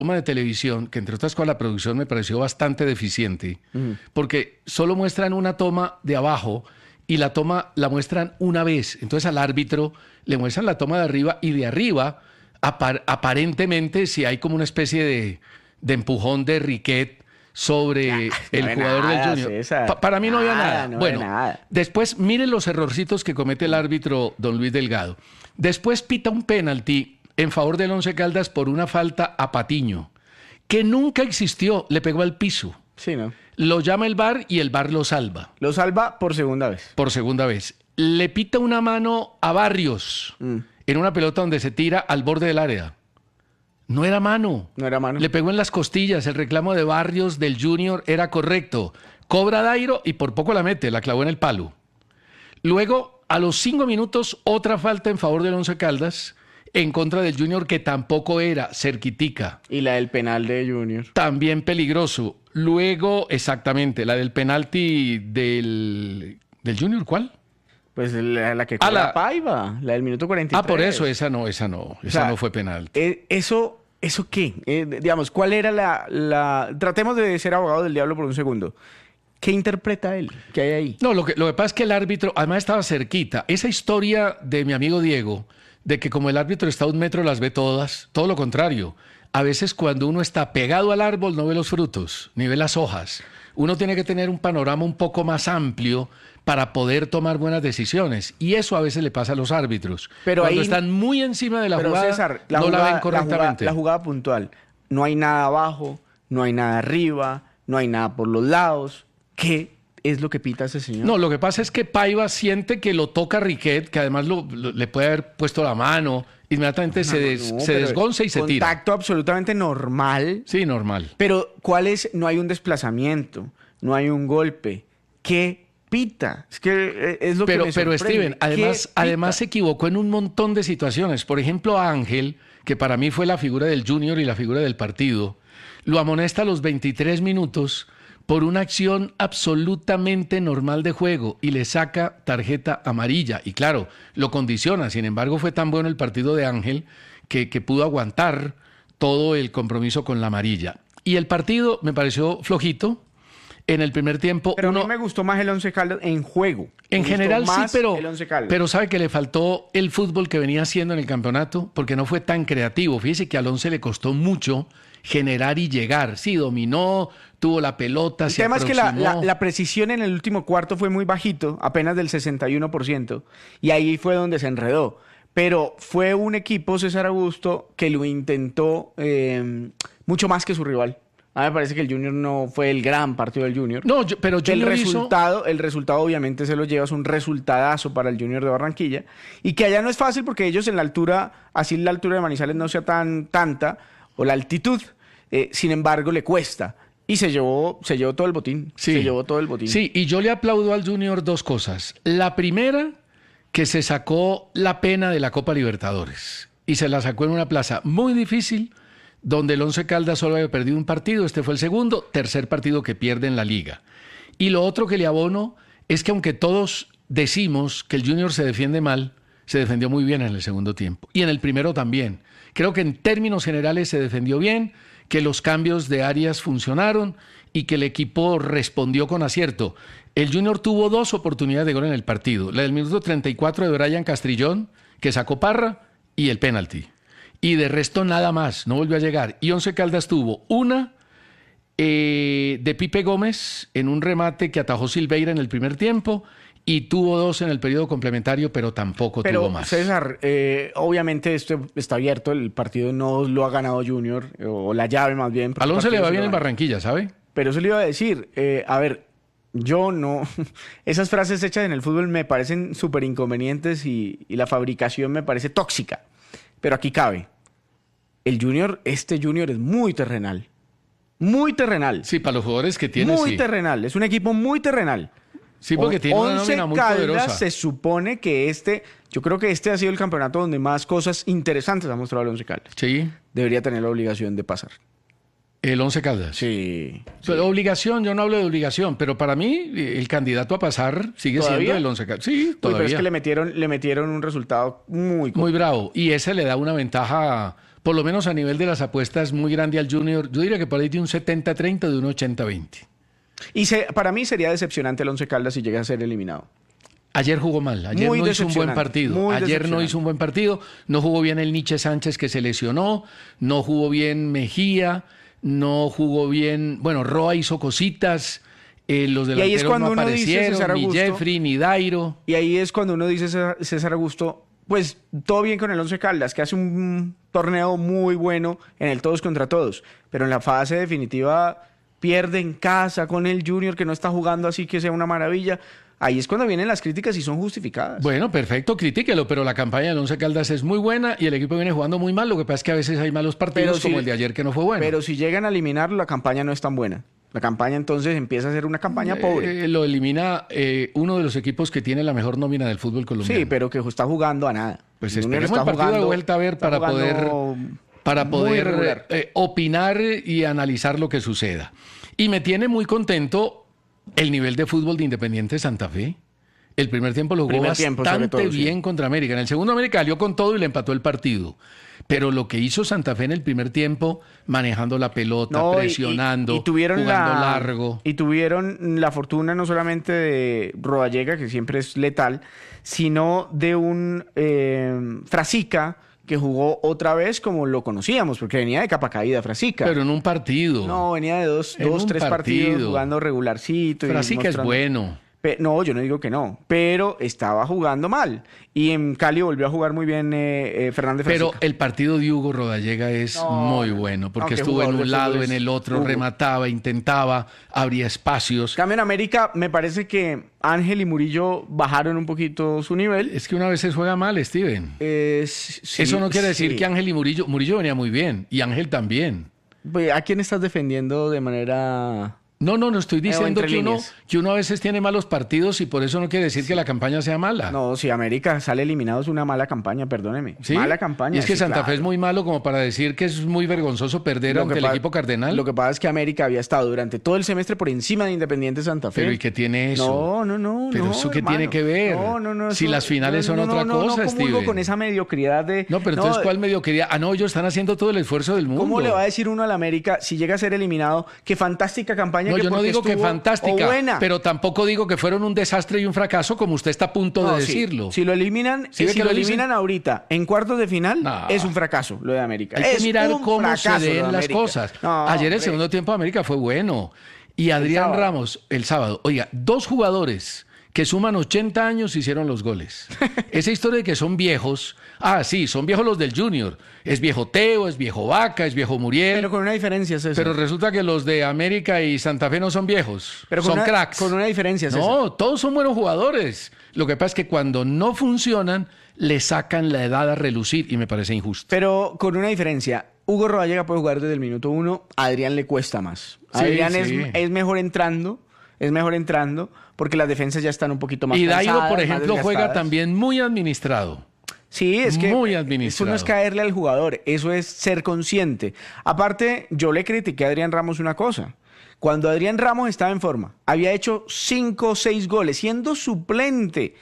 toma de televisión, que entre otras cosas la producción me pareció bastante deficiente, porque solo muestran una toma de abajo y la toma la muestran una vez. Entonces al árbitro le muestran la toma de arriba y de arriba aparentemente si hay como una especie de empujón de Riquet sobre el jugador del Junior. Para mí no había nada. Bueno, después miren los errorcitos que comete el árbitro don Luis Delgado. Después pita un penalti en favor del Once Caldas por una falta a Patiño, que nunca existió, le pegó al piso. Sí, ¿no? Lo llama el VAR y el VAR lo salva. Lo salva por segunda vez. Por segunda vez. Le pita una mano a Barrios en una pelota donde se tira al borde del área. No era mano. No era mano. Le pegó en las costillas. El reclamo de Barrios del Junior era correcto. Cobra Dairo y por poco la mete, la clavó en el palo. Luego, a los 5 minutos, otra falta en favor del Once Caldas en contra del Junior, que tampoco era cerquitica. Y la del penal de Junior. También peligroso. Luego, exactamente, la del penalti del Junior, ¿cuál? Pues la que cobra Paiva, la del minuto 43. Por eso, esa no fue penalti. ¿Eso qué? Digamos, ¿cuál era Tratemos de ser abogado del diablo por un segundo. ¿Qué interpreta él? ¿Qué hay ahí? No, lo que pasa es que el árbitro, además estaba cerquita. Esa historia de mi amigo Diego, de que como el árbitro está a 1 metro las ve todas, todo lo contrario. A veces cuando uno está pegado al árbol no ve los frutos, ni ve las hojas. Uno tiene que tener un panorama un poco más amplio para poder tomar buenas decisiones. Y eso a veces le pasa a los árbitros. Pero cuando ahí, están muy encima de la jugada, César, no la ven correctamente. La jugada puntual. No hay nada abajo, no hay nada arriba, no hay nada por los lados. ¿Qué es lo que pita ese señor? No, lo que pasa es que Paiva siente que lo toca Riquet, que además le puede haber puesto la mano. Inmediatamente se desgonza y se tira. Contacto absolutamente normal. Sí, normal. Pero ¿cuál es? No hay un desplazamiento, no hay un golpe. ¿Qué pita? Es que es lo que me sorprende. Pero Steven, además se equivocó en un montón de situaciones. Por ejemplo, a Ángel, que para mí fue la figura del Junior y la figura del partido, lo amonesta a los 23 minutos por una acción absolutamente normal de juego y le saca tarjeta amarilla. Y claro, lo condiciona. Sin embargo, fue tan bueno el partido de Ángel que pudo aguantar todo el compromiso con la amarilla. Y el partido me pareció flojito. En el primer tiempo... Pero a mí me gustó más el Once Caldas en juego. En general sí, pero sabe que le faltó el fútbol que venía haciendo en el campeonato, porque no fue tan creativo. Fíjese que al Once le costó mucho generar y llegar. Sí, dominó, tuvo la pelota, se aproximó. El tema es que la precisión en el último cuarto fue muy bajito, apenas del 61%, y ahí fue donde se enredó. Pero fue un equipo, César Augusto, que lo intentó mucho más que su rival. A mí me parece que el Junior no fue el gran partido del Junior. No, pero el resultado obviamente se lo lleva, es un resultadazo para el Junior de Barranquilla. Y que allá no es fácil porque ellos en la altura, así la altura de Manizales no sea tanta, o la altitud, sin embargo le cuesta. Y se llevó todo el botín. Sí. Se llevó todo el botín. Sí, y yo le aplaudo al Junior 2 cosas. La primera, que se sacó la pena de la Copa Libertadores. Y se la sacó en una plaza muy difícil, donde el Once Caldas solo había perdido un partido, este fue el segundo, tercer partido que pierde en la liga. Y lo otro que le abono es que aunque todos decimos que el Junior se defiende mal, se defendió muy bien en el segundo tiempo. Y en el primero también. Creo que en términos generales se defendió bien, que los cambios de áreas funcionaron y que el equipo respondió con acierto. El Junior tuvo 2 oportunidades de gol en el partido. La del minuto 34 de Brian Castrillón, que sacó Parra, y el penalti. Y de resto nada más, no volvió a llegar. Y Once Caldas tuvo una de Pipe Gómez en un remate que atajó Silveira en el primer tiempo y tuvo 2 en el periodo complementario, pero tampoco tuvo más. César, obviamente esto está abierto, el partido no lo ha ganado Junior, o la llave más bien. Al Once le va bien en Barranquilla, ¿sabe? Pero eso le iba a decir, a ver, yo no... Esas frases hechas en el fútbol me parecen súper inconvenientes y la fabricación me parece tóxica. Pero aquí cabe. Este Junior es muy terrenal. Muy terrenal. Sí, para los jugadores que tiene, muy terrenal. Es un equipo muy terrenal. Sí, porque tiene una nómina muy poderosa. Se supone que yo creo que este ha sido el campeonato donde más cosas interesantes ha mostrado el Once Caldas. Sí. Debería tener la obligación de pasar. ¿El Once Caldas? Sí. Obligación, yo no hablo de obligación, pero para mí el candidato a pasar sigue siendo el Once Caldas. Sí, todavía. Pero es que le metieron un resultado muy bravo. Y ese le da una ventaja por lo menos a nivel de las apuestas, muy grande al Junior. Yo diría que por ahí de un 70-30, de un 80-20. Y para mí sería decepcionante el Once Caldas si llega a ser eliminado. Ayer jugó mal, ayer Muy no hizo un buen partido. Ayer no hizo un buen partido, no jugó bien el Nietzsche Sánchez que se lesionó, no jugó bien Mejía, no jugó bien, bueno, Roa hizo cositas, los delanteros no aparecieron, ni Jeffrey, ni Dairo. Y ahí es cuando uno dice, César Augusto, pues todo bien con el Once Caldas, que hace un torneo muy bueno en el todos contra todos, pero en la fase definitiva pierde en casa con el Junior, que no está jugando así que sea una maravilla. Ahí es cuando vienen las críticas y son justificadas. Bueno, perfecto, critíquelo, pero la campaña del Once Caldas es muy buena y el equipo viene jugando muy mal. Lo que pasa es que a veces hay malos partidos como el de ayer que no fue bueno. Pero si llegan a eliminarlo, la campaña no es tan buena. La campaña entonces empieza a ser una campaña pobre. Lo elimina uno de los equipos que tiene la mejor nómina del fútbol colombiano. Sí, pero que está jugando a nada. Pues esperemos el partido de vuelta a ver para poder opinar y analizar lo que suceda. Y me tiene muy contento el nivel de fútbol de Independiente Santa Fe. El primer tiempo lo jugó bastante bien contra América. En el segundo América salió con todo y le empató el partido. Pero lo que hizo Santa Fe en el primer tiempo, manejando la pelota, presionando, jugando largo. Y tuvieron la fortuna no solamente de Rodallega, que siempre es letal, sino de un Frasica, que jugó otra vez como lo conocíamos, porque venía de capa caída Frasica. Pero en un partido. No, venía de dos, tres partidos jugando regularcito. Frasica es bueno. No, yo no digo que no, pero estaba jugando mal. Y en Cali volvió a jugar muy bien Fernández Frasica. Pero el partido de Hugo Rodallega es muy bueno, porque estuvo en un lado, en el otro, remataba, intentaba, abría espacios. Cambio en América, me parece que Ángel y Murillo bajaron un poquito su nivel. Es que una vez se juega mal, Steven. Sí, eso no quiere decir que Ángel y Murillo venía muy bien, y Ángel también. ¿A quién estás defendiendo de manera...? No estoy diciendo que uno a veces tiene malos partidos y por eso no quiere decir que la campaña sea mala. No, si América sale eliminado es una mala campaña, perdóneme. ¿Sí? Mala campaña. Y es que Santa Fe es muy malo como para decir que es muy vergonzoso perder ante el equipo cardenal. Lo que pasa es que América había estado durante todo el semestre por encima de Independiente Santa Fe. Pero ¿y qué tiene eso? No. Pero ¿eso qué tiene que ver? No. Si las finales son otra cosa, Steven. No, con esa mediocridad de... No, pero entonces ¿cuál mediocridad? Ellos están haciendo todo el esfuerzo del mundo. ¿Cómo le va a decir uno al América si llega a ser eliminado? Qué fantástica campaña. No, yo no digo que fantástica, buena, pero tampoco digo que fueron un desastre y un fracaso como usted está a punto de decirlo. Si lo eliminan, si lo eliminan ahorita en cuartos de final, es un fracaso lo de América. Hay que mirar cómo se den las cosas. Ayer el segundo tiempo de América fue bueno. Y Adrián Ramos, el sábado, oiga, 2 jugadores que suman 80 años hicieron los goles. Esa historia de que son viejos, sí, son viejos los del Junior. Es viejo Teo, es viejo Vaca, es viejo Muriel. Pero con una diferencia, César. Pero resulta que los de América y Santa Fe no son viejos, son cracks. Con una diferencia, César. No, todos son buenos jugadores. Lo que pasa es que cuando no funcionan, le sacan la edad a relucir y me parece injusto. Pero con una diferencia. Hugo Rodallega puede jugar desde el minuto 1, a Adrián le cuesta más. Sí, Adrián es mejor entrando, porque las defensas ya están un poquito más cansadas. Y Dairo, por ejemplo, juega también muy administrado. Sí, es que muy administrado. Eso no es caerle al jugador, eso es ser consciente. Aparte, yo le critiqué a Adrián Ramos una cosa. Cuando Adrián Ramos estaba en forma, había hecho 5 o 6 goles, siendo suplente,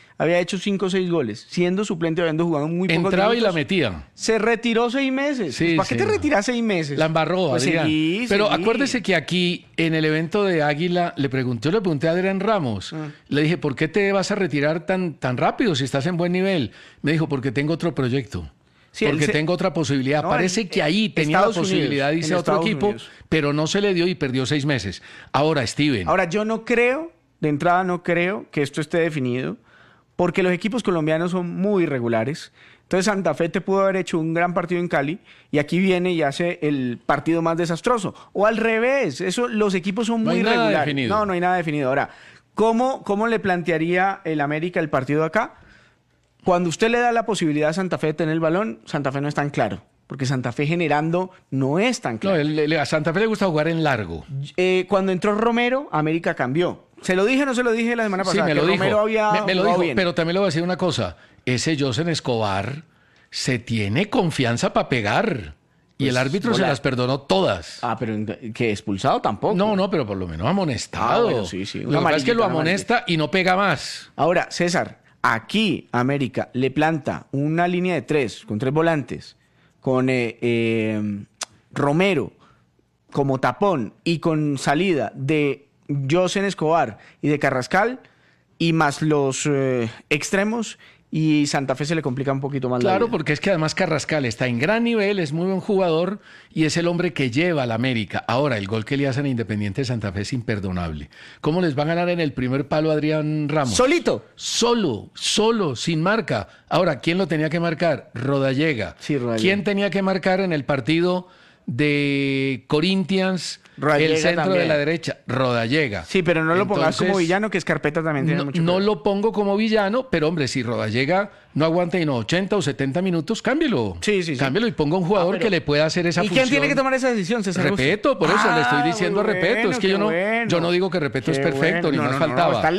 siendo suplente, habiendo jugado muy pocos Entraba minutos, y la metía. Se retiró 6 meses. Sí, ¿Para qué te retiras 6 meses? La embarró, pues Adrián. Pero acuérdese que aquí, en el evento de Águila, yo le pregunté a Adrián Ramos, le dije, ¿por qué te vas a retirar tan rápido si estás en buen nivel? Me dijo, porque tengo otro proyecto. Sí, porque tengo otra posibilidad. Parece que ahí tenía la posibilidad de irse a otro equipo, pero no se le dio y perdió 6 meses. Ahora, Steven. Yo no creo, de entrada no creo que esto esté definido, porque los equipos colombianos son muy irregulares. Entonces Santa Fe te pudo haber hecho un gran partido en Cali y aquí viene y hace el partido más desastroso. O al revés, los equipos son muy irregulares. No hay nada definido. Ahora, ¿cómo le plantearía el América el partido acá? Cuando usted le da la posibilidad a Santa Fe de tener el balón, Santa Fe no es tan claro. Porque Santa Fe generando no es tan claro. No, a Santa Fe le gusta jugar en largo. Cuando entró Romero, América cambió. ¿Se lo dije o no se lo dije la semana pasada? Sí, me lo dijo. Me lo dijo, pero también le voy a decir una cosa. Ese Josen Escobar se tiene confianza para pegar. Y el árbitro se las perdonó todas. Pero que expulsado tampoco. No, pero por lo menos amonestado. Bueno, sí. Lo que pasa es que lo amonesta y no pega más. Ahora, César, aquí América le planta una línea de 3 con 3 volantes con Romero como tapón y con salida de Josen Escobar y de Carrascal y más los extremos, y Santa Fe se le complica un poquito más la Claro, vida. porque es que además Carrascal está en gran nivel, es muy buen jugador y es el hombre que lleva al América. Ahora, el gol que le hacen a Independiente de Santa Fe es imperdonable. ¿Cómo les va a ganar en el primer palo a Adrián Ramos? Solito. Solo, sin marca. Ahora, ¿quién lo tenía que marcar? Rodallega. Sí, Rodallega. ¿Quién tenía que marcar en el partido de Corinthians, Rodallega el centro también. de la derecha? Rodallega. Sí, pero no lo pongas como Entonces, villano, que Escarpeta también tiene mucho que no ver. lo pongo como villano, pero hombre, si Rodallega no aguanta y no 80 o 70 minutos, cámbielo. Sí. Cámbielo y ponga un jugador pero- que le pueda hacer esa ¿Y función. quién tiene que tomar esa decisión, César Augusto? Repeto, por eso le estoy Ah, diciendo muy Repeto. bueno, Es que qué yo bueno. no digo que Repeto es Qué perfecto, bueno. ni No, más no, faltaba. está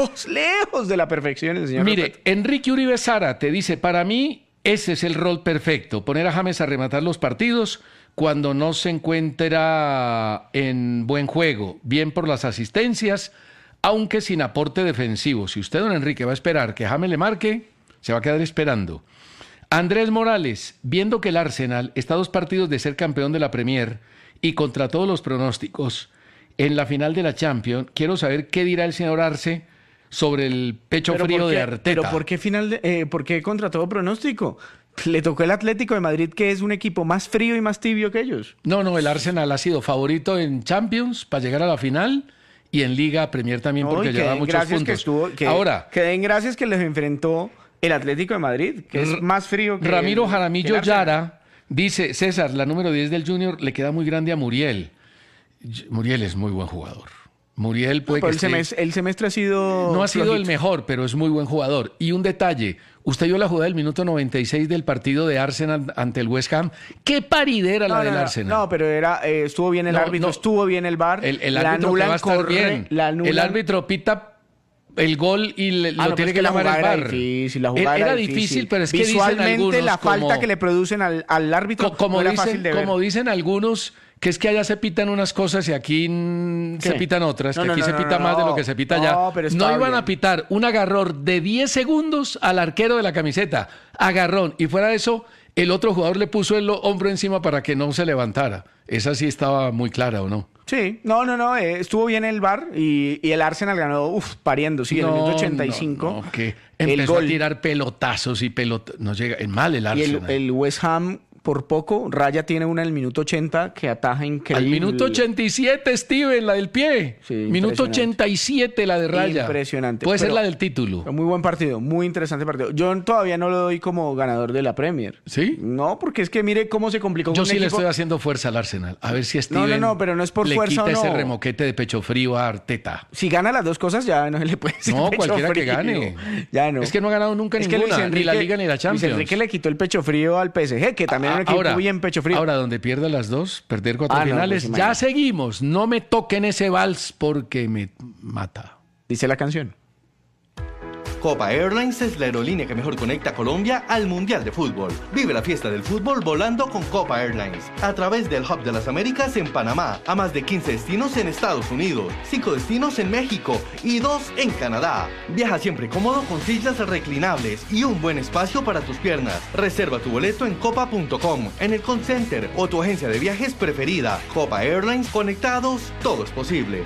lejos de la perfección el señor Mire, Repeto. Enrique Uribe Sara te dice, para mí ese es el rol perfecto, poner a James a rematar los partidos cuando no se encuentra en buen juego, bien por las asistencias, aunque sin aporte defensivo. Si usted, don Enrique, va a esperar que James le marque, se va a quedar esperando. Andrés Morales, viendo que el Arsenal está a 2 partidos de ser campeón de la Premier y contra todos los pronósticos en la final de la Champions, quiero saber qué dirá el señor Arce sobre el pecho Pero frío ¿por qué? de Arteta. Pero ¿por qué contra todo pronóstico? Le tocó el Atlético de Madrid, que es un equipo más frío y más tibio que ellos. No, el Arsenal ha sido favorito en Champions para llegar a la final y en Liga Premier también porque y que lleva den muchos gracias puntos. que Ahora, que den gracias que les enfrentó el Atlético de Madrid, que es más frío que Ramiro que Jaramillo el Arsenal. Yara dice, César, la número 10 del Junior le queda muy grande a Muriel. Muriel es muy buen jugador. Muriel puede Pero que el semestre ha sido no ha sido flojito. el mejor, pero es muy buen jugador. Y un detalle, usted vio la jugada del minuto 96 del partido de Arsenal ante el West Ham. ¡Qué paridera la del Arsenal! No, pero estuvo bien el No, árbitro, no. estuvo bien el VAR. El la árbitro que anulan, va a estar bien. la anulan. El árbitro pita el gol y lo no, tiene pues que la llamar el jugada VAR. era difícil, la jugada Era era difícil, pero es que dicen visualmente algunos la falta como- que le producen al árbitro como no era dicen, fácil de ver. como dicen algunos, que es que allá se pitan unas cosas y aquí se ¿Qué? pitan otras, No, que no, aquí no, se no, pita no, más de no. lo que se pita No, allá. pero No estaba iban bien. a pitar un agarrón de 10 segundos al arquero de la camiseta. Agarrón. Y fuera de eso, el otro jugador le puso el hombro encima para que no se levantara. Esa sí estaba muy clara, ¿o no? Sí, no, estuvo bien el VAR y el Arsenal ganó, pariendo, sí, en el minuto 85. No, que el empezó gol. a tirar pelotazos y no llega, en mal el Y Arsenal. el West Ham, por poco, Raya tiene una en el minuto 80 que ataja increíble. Al minuto 87, Steven, la del pie. Sí, Minuto impresionante. 87, la de Raya. Impresionante. Puede ser Pero- la del título. Muy buen partido, muy interesante partido. Yo todavía no lo doy como ganador de la Premier. ¿Sí? No, porque es que mire cómo se complicó Yo un sí le equipo. estoy haciendo fuerza al Arsenal. A ver si Steven No, pero no es por le fuerza quita o no. ese remoquete de pecho frío a Arteta. Si gana las dos cosas, ya no se le puede decir No, pecho cualquiera que frío. gane. Ya no. Es que no ha ganado nunca Es que ninguna, Luis ni la Enrique- Liga ni la Champions. Luis Enrique le quitó el pecho frío al PSG, que también era un equipo bien pecho frío. Ahora, donde pierda las dos, perder 4 Ah, no, finales, pues ya imagínate. seguimos. No me toquen ese vals porque me mata. Dice la canción. Copa Airlines es la aerolínea que mejor conecta a Colombia al Mundial de Fútbol. Vive la fiesta del fútbol volando con Copa Airlines. A través del Hub de las Américas en Panamá, a más de 15 destinos en Estados Unidos, 5 destinos en México y 2 en Canadá. Viaja siempre cómodo con sillas reclinables y un buen espacio para tus piernas. Reserva tu boleto en copa.com, en el call center o tu agencia de viajes preferida. Copa Airlines, conectados, todo es posible.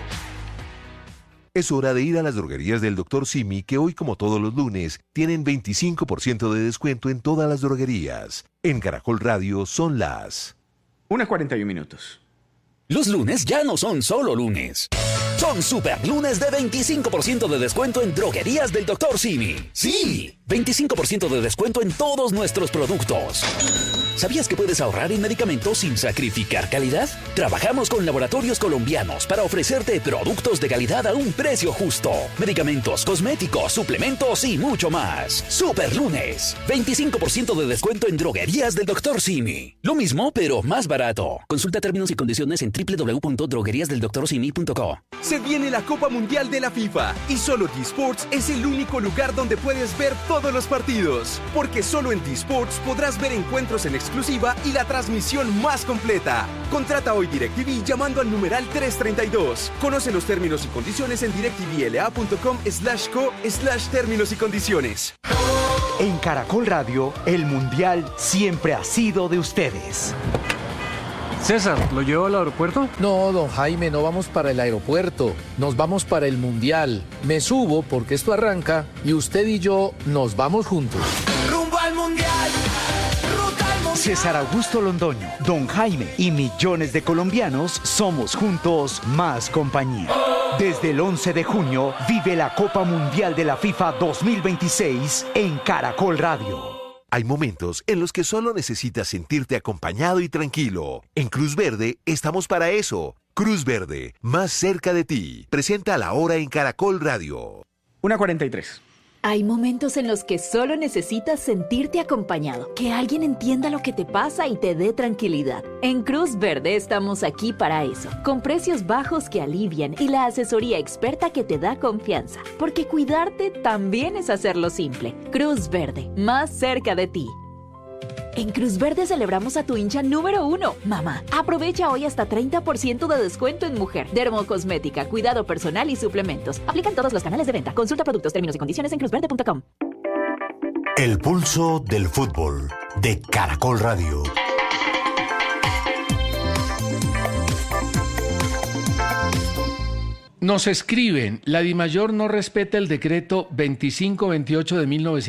Es hora de ir a las droguerías del Dr. Simi, que hoy, como todos los lunes, tienen 25% de descuento en todas las droguerías. En Caracol Radio son las 1:41. Los lunes ya no son solo lunes. Son super lunes de 25% de descuento en droguerías del Dr. Simi. Sí, 25% de descuento en todos nuestros productos. ¿Sabías que puedes ahorrar en medicamentos sin sacrificar calidad? Trabajamos con laboratorios colombianos para ofrecerte productos de calidad a un precio justo. Medicamentos, cosméticos, suplementos y mucho más. Super lunes. 25% de descuento en droguerías del Dr. Simi. Lo mismo, pero más barato. Consulta términos y condiciones en www.drogueriasdeldoctorsimi.co. Se viene la Copa Mundial de la FIFA y solo T-Sports es el único lugar donde puedes ver todos los partidos. Porque solo en T-Sports podrás ver encuentros en exclusiva y la transmisión más completa. Contrata hoy DirecTV llamando al numeral 332. Conoce los términos y condiciones en directvla.com/co/términos y condiciones. En Caracol Radio, el Mundial siempre ha sido de ustedes. César, ¿lo llevo al aeropuerto? No, don Jaime, no vamos para el aeropuerto. Nos vamos para el Mundial. Me subo porque esto arranca y usted y yo nos vamos juntos. ¡Rumbo al Mundial! ¡Ruta al Mundial! César Augusto Londoño, don Jaime y millones de colombianos somos juntos más compañía. Desde el 11 de junio, vive la Copa Mundial de la FIFA 2026 en Caracol Radio. Hay momentos en los que solo necesitas sentirte acompañado y tranquilo. En Cruz Verde estamos para eso. Cruz Verde, más cerca de ti. Presenta a la hora en Caracol Radio. 1:43. Hay momentos en los que solo necesitas sentirte acompañado, que alguien entienda lo que te pasa y te dé tranquilidad. En Cruz Verde estamos aquí para eso, con precios bajos que alivian y la asesoría experta que te da confianza, porque cuidarte también es hacerlo simple. Cruz Verde, más cerca de ti. En Cruz Verde celebramos a tu hincha número 1, mamá. Aprovecha hoy hasta 30% de descuento en mujer, dermocosmética, cuidado personal y suplementos. Aplican todos los canales de venta. Consulta productos, términos y condiciones en cruzverde.com. El pulso del fútbol de Caracol Radio. Nos escriben, la DIMAYOR no respeta el decreto 2528 de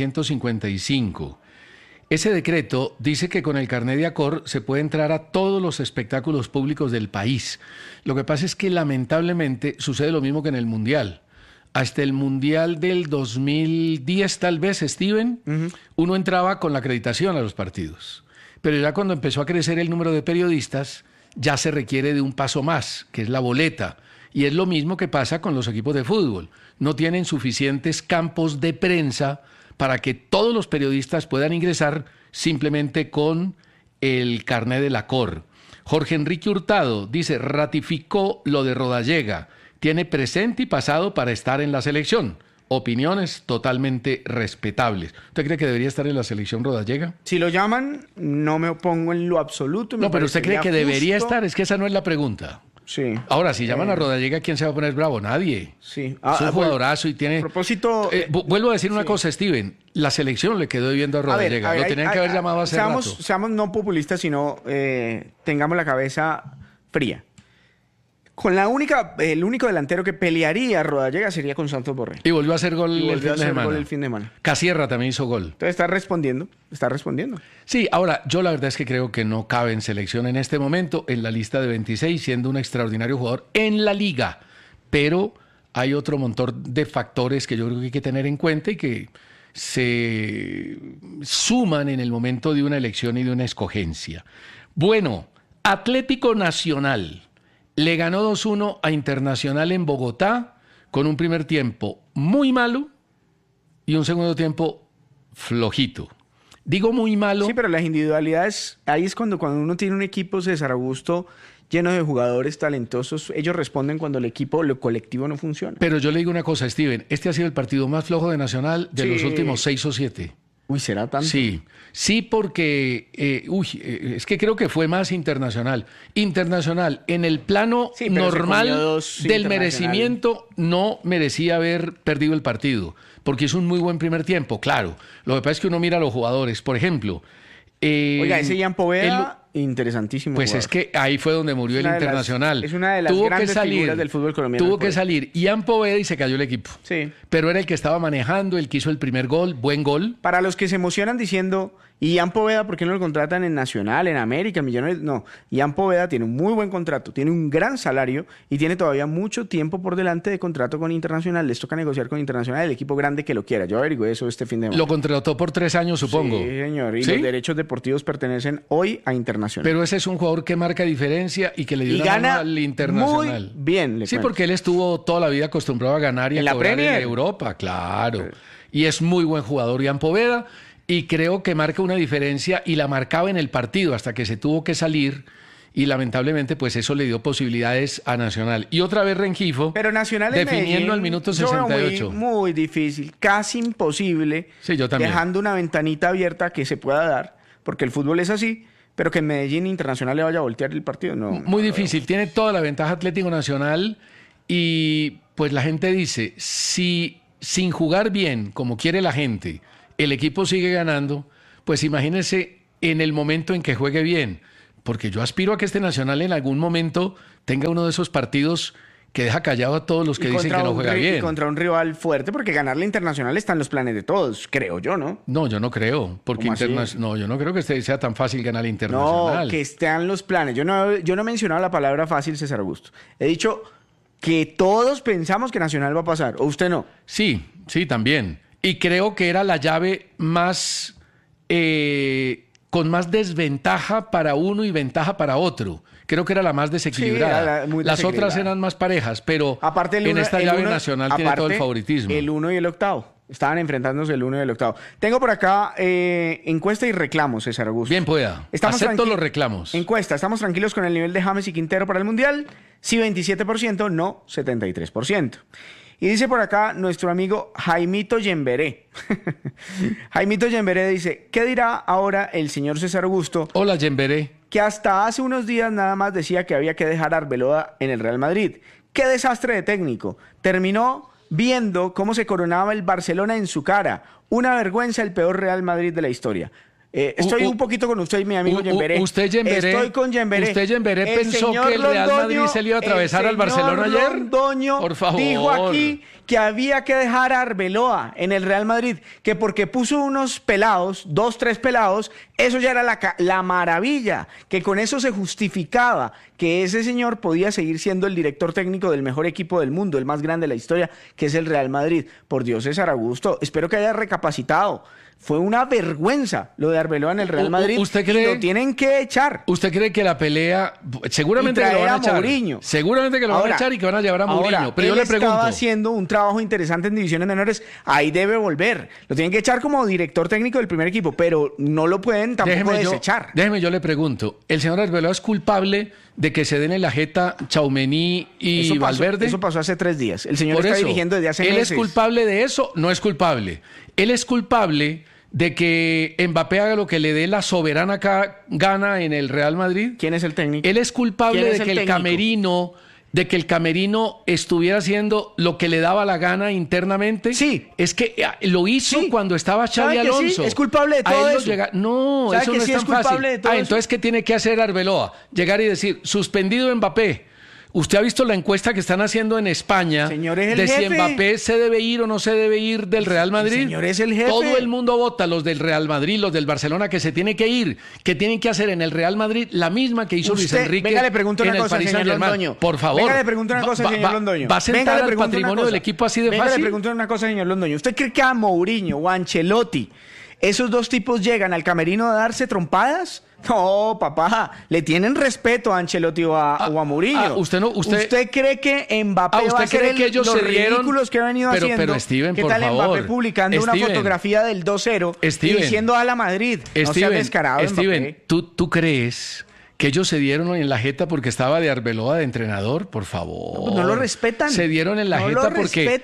1955. Ese decreto dice que con el carnet de Acor se puede entrar a todos los espectáculos públicos del país. Lo que pasa es que lamentablemente sucede lo mismo que en el Mundial. Hasta el Mundial del 2010 tal vez, Steven, uno entraba con la acreditación a los partidos. Pero ya cuando empezó a crecer el número de periodistas, ya se requiere de un paso más, que es la boleta. Y es lo mismo que pasa con los equipos de fútbol. No tienen suficientes campos de prensa para que todos los periodistas puedan ingresar simplemente con el carnet de la COR. Jorge Enrique Hurtado dice, ratificó lo de Rodallega, tiene presente y pasado para estar en la selección. Opiniones totalmente respetables. ¿Usted cree que debería estar en la selección Rodallega? Si lo llaman, no me opongo en lo absoluto. No, pero usted cree que debería estar, es que esa no es la pregunta. Sí. Ahora, si llaman a Rodallega, ¿quién se va a poner bravo? Nadie. Sí. Es un jugadorazo y tiene... A propósito... vuelvo a decir una cosa, Steven. La selección le quedó debiendo a Rodallega. Lo tenían que haber llamado hace rato. Seamos no populistas, sino tengamos la cabeza fría. Con el único delantero que pelearía a Rodallega sería con Santos Borré. Y volvió a hacer gol el fin de semana. Casierra también hizo gol. Entonces está respondiendo. Sí, ahora, yo la verdad es que creo que no cabe en selección en este momento en la lista de 26, siendo un extraordinario jugador en la liga. Pero hay otro montón de factores que yo creo que hay que tener en cuenta y que se suman en el momento de una elección y de una escogencia. Bueno, Atlético Nacional le ganó 2-1 a Internacional en Bogotá con un primer tiempo muy malo y un segundo tiempo flojito. Digo muy malo. Sí, pero las individualidades, ahí es cuando uno tiene un equipo, César Augusto, lleno de jugadores talentosos, ellos responden cuando el equipo, lo colectivo no funciona. Pero yo le digo una cosa, Steven, este ha sido el partido más flojo de Nacional de los últimos 6 o 7. Uy, ¿será tanto? Sí, porque es que creo que fue más Internacional. Internacional, en el plano normal del merecimiento, no merecía haber perdido el partido, porque es un muy buen primer tiempo, claro. Lo que pasa es que uno mira a los jugadores, por ejemplo... Oiga, ese Ian Poveda, interesantísimo Pues jugador. Es que ahí fue donde murió el Internacional. Es una de las grandes figuras del fútbol colombiano. Tuvo que salir Ian Poveda y se cayó el equipo. Sí. Pero era el que estaba manejando, el que hizo el primer gol, buen gol. Para los que se emocionan diciendo, Ian Poveda, ¿por qué no lo contratan en Nacional, en América, Millonarios? No, Ian Poveda tiene un muy buen contrato, tiene un gran salario y tiene todavía mucho tiempo por delante de contrato con Internacional. Les toca negociar con Internacional, el equipo grande que lo quiera. Yo averigüé eso este fin de semana. Lo contrató por 3 años, supongo. Sí, señor. Y los derechos deportivos pertenecen hoy a Internacional. Pero ese es un jugador que marca diferencia y que le dio una mano al Internacional. Muy bien, sí, porque él estuvo toda la vida acostumbrado a ganar y a cobrar en Europa, claro. Y es muy buen jugador, Ian Poveda. Y creo que marca una diferencia y la marcaba en el partido hasta que se tuvo que salir y lamentablemente pues eso le dio posibilidades a Nacional. Y otra vez Rengifo, pero Nacional definiendo al minuto 68. Muy difícil, casi imposible, yo también. Dejando una ventanita abierta que se pueda dar, porque el fútbol es así, pero que en Medellín Internacional le vaya a voltear el partido, no. Muy difícil, tiene toda la ventaja Atlético Nacional y pues la gente dice, si sin jugar bien como quiere la gente, el equipo sigue ganando, pues imagínense en el momento en que juegue bien, porque yo aspiro a que este Nacional en algún momento tenga uno de esos partidos que deja callado a todos los que dicen que no juega bien. Y contra un rival fuerte, porque ganarle Internacional está en los planes de todos, creo yo, ¿no? No, yo no creo, porque no, yo no creo que sea tan fácil ganar Internacional. No, que estén los planes. Yo no he mencionado la palabra fácil, César Augusto. He dicho que todos pensamos que Nacional va a pasar, ¿o usted no? Sí, también. Y creo que era la llave más con más desventaja para uno y ventaja para otro. Creo que era la más desequilibrada. Sí, las otras eran más parejas, pero aparte en esta llave Nacional tiene todo el favoritismo. El 1 y el octavo. Estaban enfrentándose el 1 y el octavo. Tengo por acá encuesta y reclamos, César Augusto. Bien pueda. Acepto los reclamos. Encuesta. ¿Estamos tranquilos con el nivel de James y Quintero para el Mundial? Sí, 27%, no, 73%. Y dice por acá nuestro amigo Jaimito Yemberé. Jaimito Yemberé dice, ¿qué dirá ahora el señor César Augusto? Hola, Yemberé. Que hasta hace unos días nada más decía que había que dejar a Arbeloa en el Real Madrid. ¡Qué desastre de técnico! Terminó viendo cómo se coronaba el Barcelona en su cara. Una vergüenza, el peor Real Madrid de la historia. Estoy un poquito con usted, mi amigo Yemberé. Usted, Yemberé. Estoy con Yemberé. ¿Usted, Yemberé, pensó que el Real Madrid se le iba a atravesar al Barcelona ayer? Londoño por favor. Dijo aquí que había que dejar a Arbeloa en el Real Madrid, que porque puso unos pelados, 2, 3 pelados, eso ya era la maravilla, que con eso se justificaba que ese señor podía seguir siendo el director técnico del mejor equipo del mundo, el más grande de la historia, que es el Real Madrid. Por Dios, César Augusto, espero que haya recapacitado. Fue una vergüenza lo de Arbeloa en el Real Madrid. ¿Usted cree, y lo tienen que echar? ¿Usted cree que la pelea seguramente que lo van a echar? Mourinho. Seguramente que lo van a echar y que van a llevar a Mourinho. Pero yo le pregunto, estaba haciendo un trabajo interesante en divisiones menores, ahí debe volver. Lo tienen que echar como director técnico del primer equipo, pero no lo pueden tampoco desechar. Déjeme, yo le pregunto, ¿el señor Arbeloa es culpable de que se den en la jeta Tchouaméni y Valverde? Eso pasó hace 3 días. El señor está dirigiendo desde hace meses. ¿Él es culpable de eso? No es culpable. Él es culpable de que Mbappé haga lo que le dé la soberana gana en el Real Madrid. ¿Quién es el técnico? Él es culpable de que el camerino estuviera haciendo lo que le daba la gana internamente. Sí. Es que lo hizo cuando estaba Xabi Alonso. Sí? Es culpable de todo eso. No, eso no es tan fácil. Entonces, ¿qué tiene que hacer Arbeloa? Llegar y decir, suspendido Mbappé. ¿Usted ha visto la encuesta que están haciendo en España de si Mbappé se debe ir o no se debe ir del Real Madrid? El señor es el jefe. Todo el mundo vota, los del Real Madrid, los del Barcelona, que se tiene que ir, que tienen que hacer en el Real Madrid la misma que hizo Luis Enrique venga, le pregunto en una el cosa, Paris señor Saint-Germain. Londoño. Por favor. Venga, le pregunto una cosa, señor Londoño. ¿Va a sentar al patrimonio del equipo así de fácil? Venga, le pregunto una cosa, señor Londoño. ¿Usted cree que a Mourinho o a Ancelotti esos dos tipos llegan al camerino a darse trompadas? No, papá, le tienen respeto a Ancelotti o a Mourinho. ¿Usted cree que Mbappé va a hacer los ridículos que ha venido haciendo? Pero Steven, ¿qué por tal favor? Mbappé publicando una fotografía del 2-0 y diciendo a la Madrid? No sea descarado, Steven, ¿tú crees que ellos se dieron en la jeta porque estaba de Arbeloa de entrenador? Por favor. No lo respetan. Se dieron en la jeta porque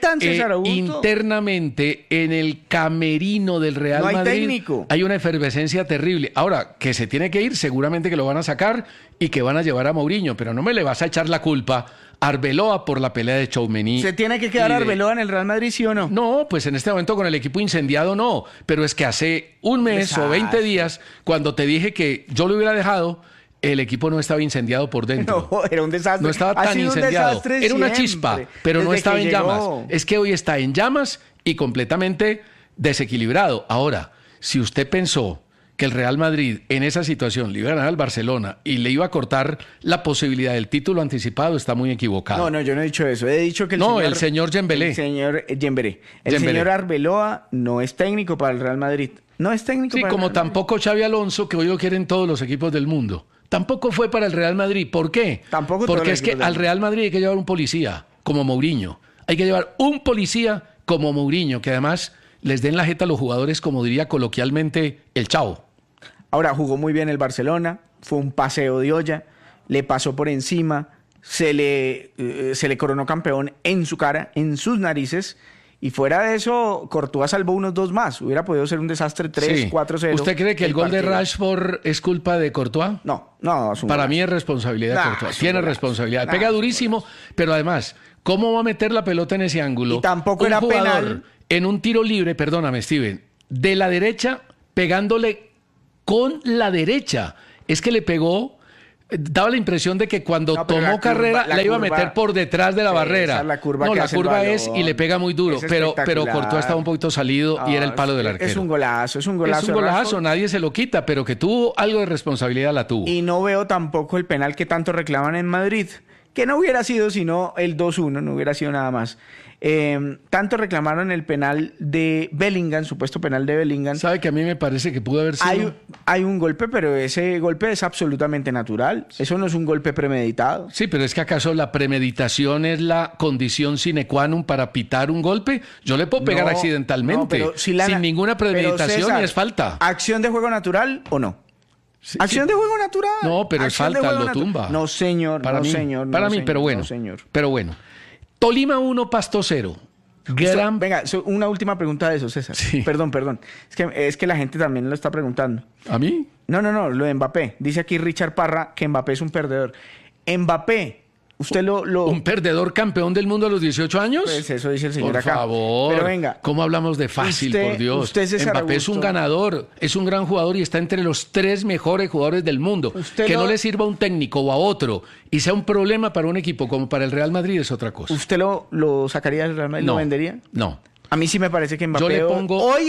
internamente en el camerino del Real Madrid hay una efervescencia terrible. Ahora, que se tiene que ir, seguramente que lo van a sacar y que van a llevar a Mourinho, pero no me le vas a echar la culpa a Arbeloa por la pelea de Tchouaméni. ¿Se tiene que quedar Arbeloa en el Real Madrid, sí o no? No, pues en este momento con el equipo incendiado no, pero es que hace un mes o 20 días, cuando te dije que yo lo hubiera dejado, el equipo no estaba incendiado por dentro. No, era un desastre. No estaba tan incendiado. Era una chispa, pero no estaba en llamas. Es que hoy está en llamas y completamente desequilibrado. Ahora, si usted pensó que el Real Madrid en esa situación le iba a ganar al Barcelona y le iba a cortar la posibilidad del título anticipado, está muy equivocado. No, yo no he dicho eso. He dicho que el señor Dembélé. El señor Dembélé. El señor Arbeloa no es técnico para el Real Madrid. No es técnico para el Real Madrid. Sí, como tampoco Xabi Alonso, que hoy lo quieren todos los equipos del mundo. Tampoco fue para el Real Madrid. ¿Por qué? Porque es que al Real Madrid hay que llevar un policía, como Mourinho. Hay que llevar un policía como Mourinho, que además les den la jeta a los jugadores, como diría coloquialmente el Chavo. Ahora, jugó muy bien el Barcelona, fue un paseo de olla, le pasó por encima, se le coronó campeón en su cara, en sus narices. Y fuera de eso, Courtois salvó unos 2 más. Hubiera podido ser un desastre 3-4-0. ¿Usted cree que el gol de Rashford es culpa de Courtois? No. Para mí es responsabilidad de Courtois. Tiene responsabilidad. Pega durísimo, pero además, ¿cómo va a meter la pelota en ese ángulo? Y tampoco era penal. En un tiro libre, perdóname, Steven, de la derecha, pegándole con la derecha. Es que le pegó, daba la impresión de que cuando tomó carrera la iba a meter por detrás de la barrera. La curva no, la curva es y le pega muy duro, pero Courtois estaba un poquito salido y era el palo del arquero. Es un golazo, es un golazo. Es un golazo, nadie se lo quita, pero que tuvo algo de responsabilidad la tuvo. Y no veo tampoco el penal que tanto reclaman en Madrid, que no hubiera sido sino el 2-1, no hubiera sido nada más. Tanto reclamaron el penal de Bellingham, supuesto penal de Bellingham. ¿Sabe que a mí me parece que pudo haber sido? Hay un golpe, pero ese golpe es absolutamente natural. Eso no es un golpe premeditado. Sí, pero es que ¿acaso la premeditación es la condición sine qua non para pitar un golpe? Yo le puedo pegar accidentalmente, sin ninguna premeditación, César, y es falta. ¿Acción de juego natural o no? Sí, ¿acción de juego natural? No, pero es falta, lo tumba. No, señor, para mí, pero bueno. No, señor. Pero bueno. Tolima 1, Pasto 0. Venga, una última pregunta de eso, César. Sí. Perdón. Es que la gente también lo está preguntando. ¿A mí? No, lo de Mbappé. Dice aquí Richard Parra que Mbappé es un perdedor. Mbappé, usted ¿Un perdedor campeón del mundo a los 18 años? Pues eso dice el señor por acá. Por favor. Pero venga. ¿Cómo hablamos de fácil, por Dios? Mbappé es un ganador, es un gran jugador y está entre los 3 mejores jugadores del mundo. Que no le sirva a un técnico o a otro y sea un problema para un equipo como para el Real Madrid es otra cosa. ¿Usted lo sacaría del Real Madrid? ¿Lo vendería? No. A mí sí me parece que Mbappé yo le pongo... hoy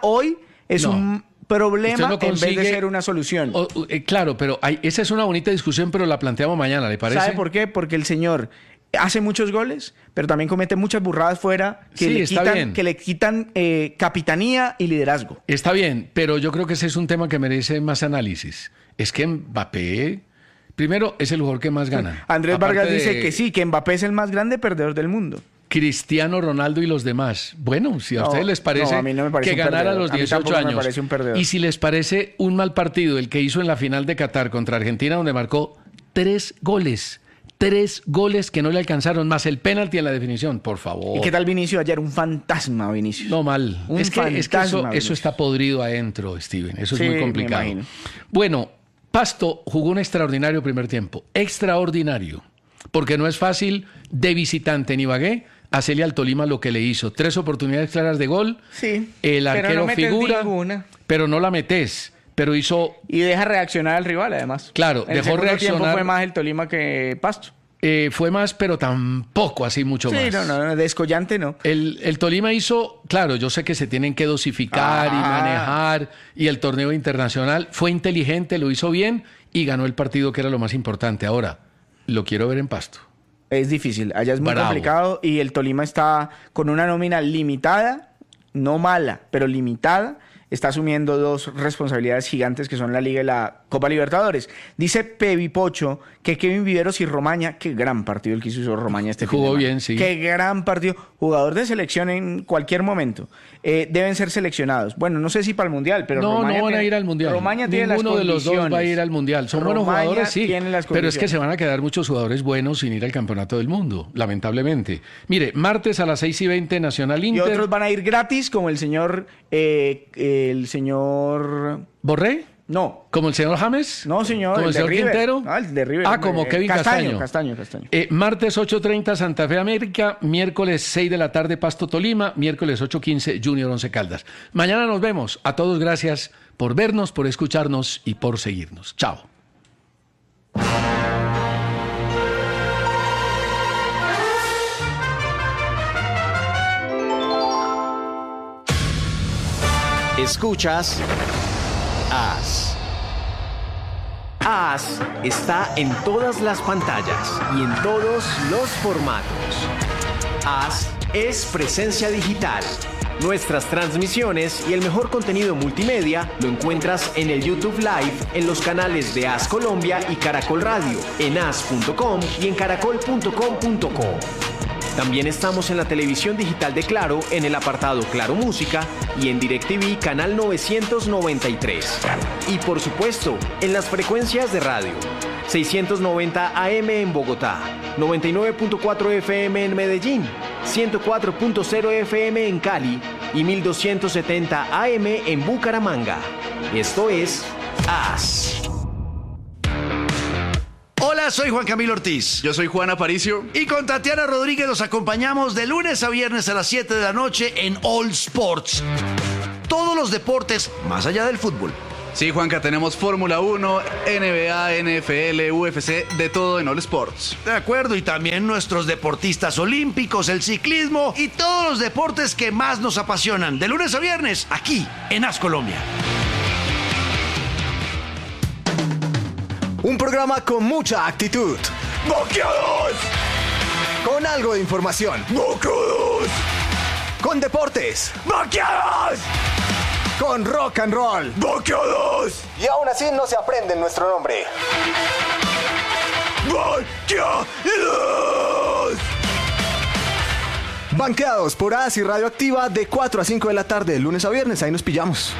es un problema no en vez de ser una solución. Claro, pero esa es una bonita discusión, pero la planteamos mañana, ¿le parece? ¿Sabe por qué? Porque el señor hace muchos goles, pero también comete muchas burradas fuera que le quitan capitanía y liderazgo. Está bien, pero yo creo que ese es un tema que merece más análisis. Es que Mbappé, primero, es el jugador que más gana. Andrés Vargas dice que sí, que Mbappé es el más grande perdedor del mundo. Cristiano Ronaldo y los demás. Bueno, si a ustedes les parece, a mí no me parece que ganar a los 18 años. Me parece un perdedor. Y si les parece un mal partido el que hizo en la final de Qatar contra Argentina, donde marcó 3 goles. 3 goles que no le alcanzaron, más el penalti en la definición, por favor. ¿Y qué tal Vinicius ayer? Un fantasma, Vinicius. No, mal. Es que eso está podrido adentro, Steven. Eso es muy complicado. Me imagino. Bueno, Pasto jugó un extraordinario primer tiempo. Extraordinario. Porque no es fácil de visitante en Ibagué hacerle al Tolima lo que le hizo. 3 oportunidades claras de gol. Sí. El arquero figura, ninguna. Pero no la metes. Pero hizo... Y deja reaccionar al rival, además. Claro, dejó reaccionar. El tiempo fue más el Tolima que Pasto. Fue más, pero tampoco así mucho más. Sí, no, descollante no. El Tolima hizo... Claro, yo sé que se tienen que dosificar y manejar. Y el torneo internacional fue inteligente, lo hizo bien y ganó el partido, que era lo más importante. Ahora, lo quiero ver en Pasto. Es difícil, allá es muy complicado y el Tolima está con una nómina limitada, no mala, pero limitada. Está asumiendo 2 responsabilidades gigantes que son la Liga y la Copa Libertadores. Dice Pevi Pocho que Kevin Viveros y Romaña, qué gran partido el que hizo Romaña este fin de semana. Jugó bien, sí. Qué gran partido. Jugador de selección en cualquier momento. Deben ser seleccionados. Bueno, no sé si para el Mundial, pero Romaña no van a ir al Mundial. Romaña tiene las condiciones. Ninguno de los dos va a ir al Mundial. Son buenos jugadores, sí. Pero es que se van a quedar muchos jugadores buenos sin ir al Campeonato del Mundo, lamentablemente. Mire, martes a las 6:20 Nacional Inter. Y otros van a ir gratis, como el señor... ¿Borré? No. ¿Como el señor James? No, señor. ¿Como el señor Quintero? Ah, el de River. Como Kevin Castaño. Castaño. Martes 8:30 Santa Fe América, miércoles 6 de la tarde Pasto Tolima, miércoles 8:15 Junior Once Caldas. Mañana nos vemos. A todos gracias por vernos, por escucharnos y por seguirnos. Chao. Escuchas AS. AS está en todas las pantallas y en todos los formatos. AS es presencia digital. Nuestras transmisiones y el mejor contenido multimedia lo encuentras en el YouTube Live, en los canales de AS Colombia y Caracol Radio, en as.com y en caracol.com.co. También estamos en la televisión digital de Claro, en el apartado Claro Música y en DirecTV canal 993. Y por supuesto, en las frecuencias de radio. 690 AM en Bogotá, 99.4 FM en Medellín, 104.0 FM en Cali y 1270 AM en Bucaramanga. Esto es AS. Hola, soy Juan Camilo Ortiz. Yo soy Juan Aparicio. Y con Tatiana Rodríguez los acompañamos de lunes a viernes a las 7 de la noche en All Sports. todos los deportes más allá del fútbol. Sí, Juanca, tenemos Fórmula 1, NBA, NFL, UFC, de todo en All Sports. De acuerdo, y también nuestros deportistas olímpicos, el ciclismo y todos los deportes que más nos apasionan, de lunes a viernes, aquí en AS Colombia. Un programa con mucha actitud. ¡Boqueados! Con algo de información. ¡Boqueados! Con deportes. ¡Boqueados! Con rock and roll. ¡Boqueados! Y aún así no se aprende nuestro nombre. ¡Boqueados! Banqueados por AS y Radioactiva de 4 a 5 de la tarde, de lunes a viernes. Ahí nos pillamos.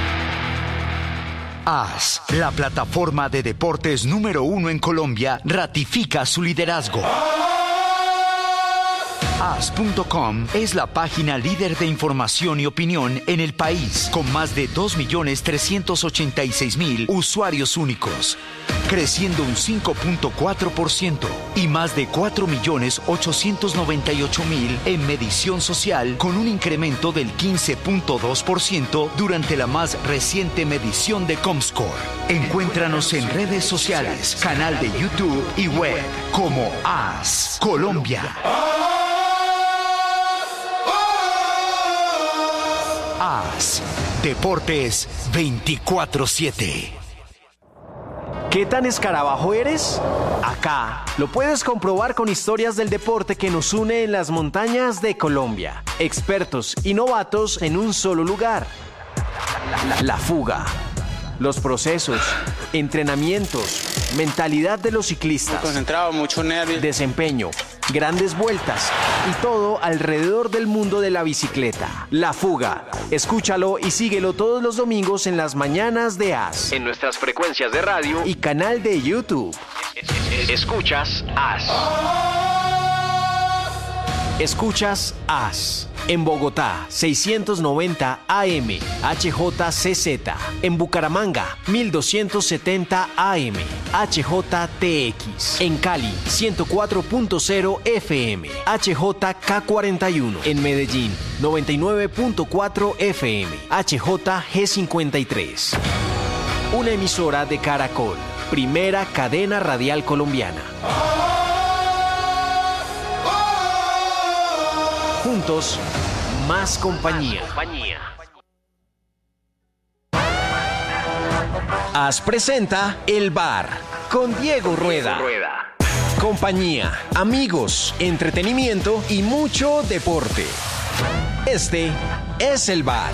AS, la plataforma de deportes número 1 en Colombia, ratifica su liderazgo. AS.com es la página líder de información y opinión en el país, con más de 2.386.000 usuarios únicos, creciendo un 5.4% y más de 4.898.000 en medición social, con un incremento del 15.2% durante la más reciente medición de Comscore. Encuéntranos en redes sociales, canal de YouTube y web como AS Colombia. AS, Deportes 24/7. ¿Qué tan escarabajo eres? Acá lo puedes comprobar con historias del deporte que nos une en las montañas de Colombia. Expertos y novatos en un solo lugar. La fuga. Los procesos, entrenamientos, mentalidad de los ciclistas. Muy concentrado, mucho nervio. Desempeño, grandes vueltas y todo alrededor del mundo de la bicicleta. La Fuga. Escúchalo y síguelo todos los domingos en las mañanas de AS. En nuestras frecuencias de radio y canal de YouTube. Escuchas AS. Escuchas AS. En Bogotá, 690 AM, HJCZ. En Bucaramanga, 1270 AM, HJTX. En Cali, 104.0 FM, HJK41. En Medellín, 99.4 FM, HJG53. Una emisora de Caracol, primera cadena radial colombiana. Juntos, más compañía. AS presenta El Bar con Diego Rueda. Compañía, amigos, entretenimiento y mucho deporte. Este es El Bar.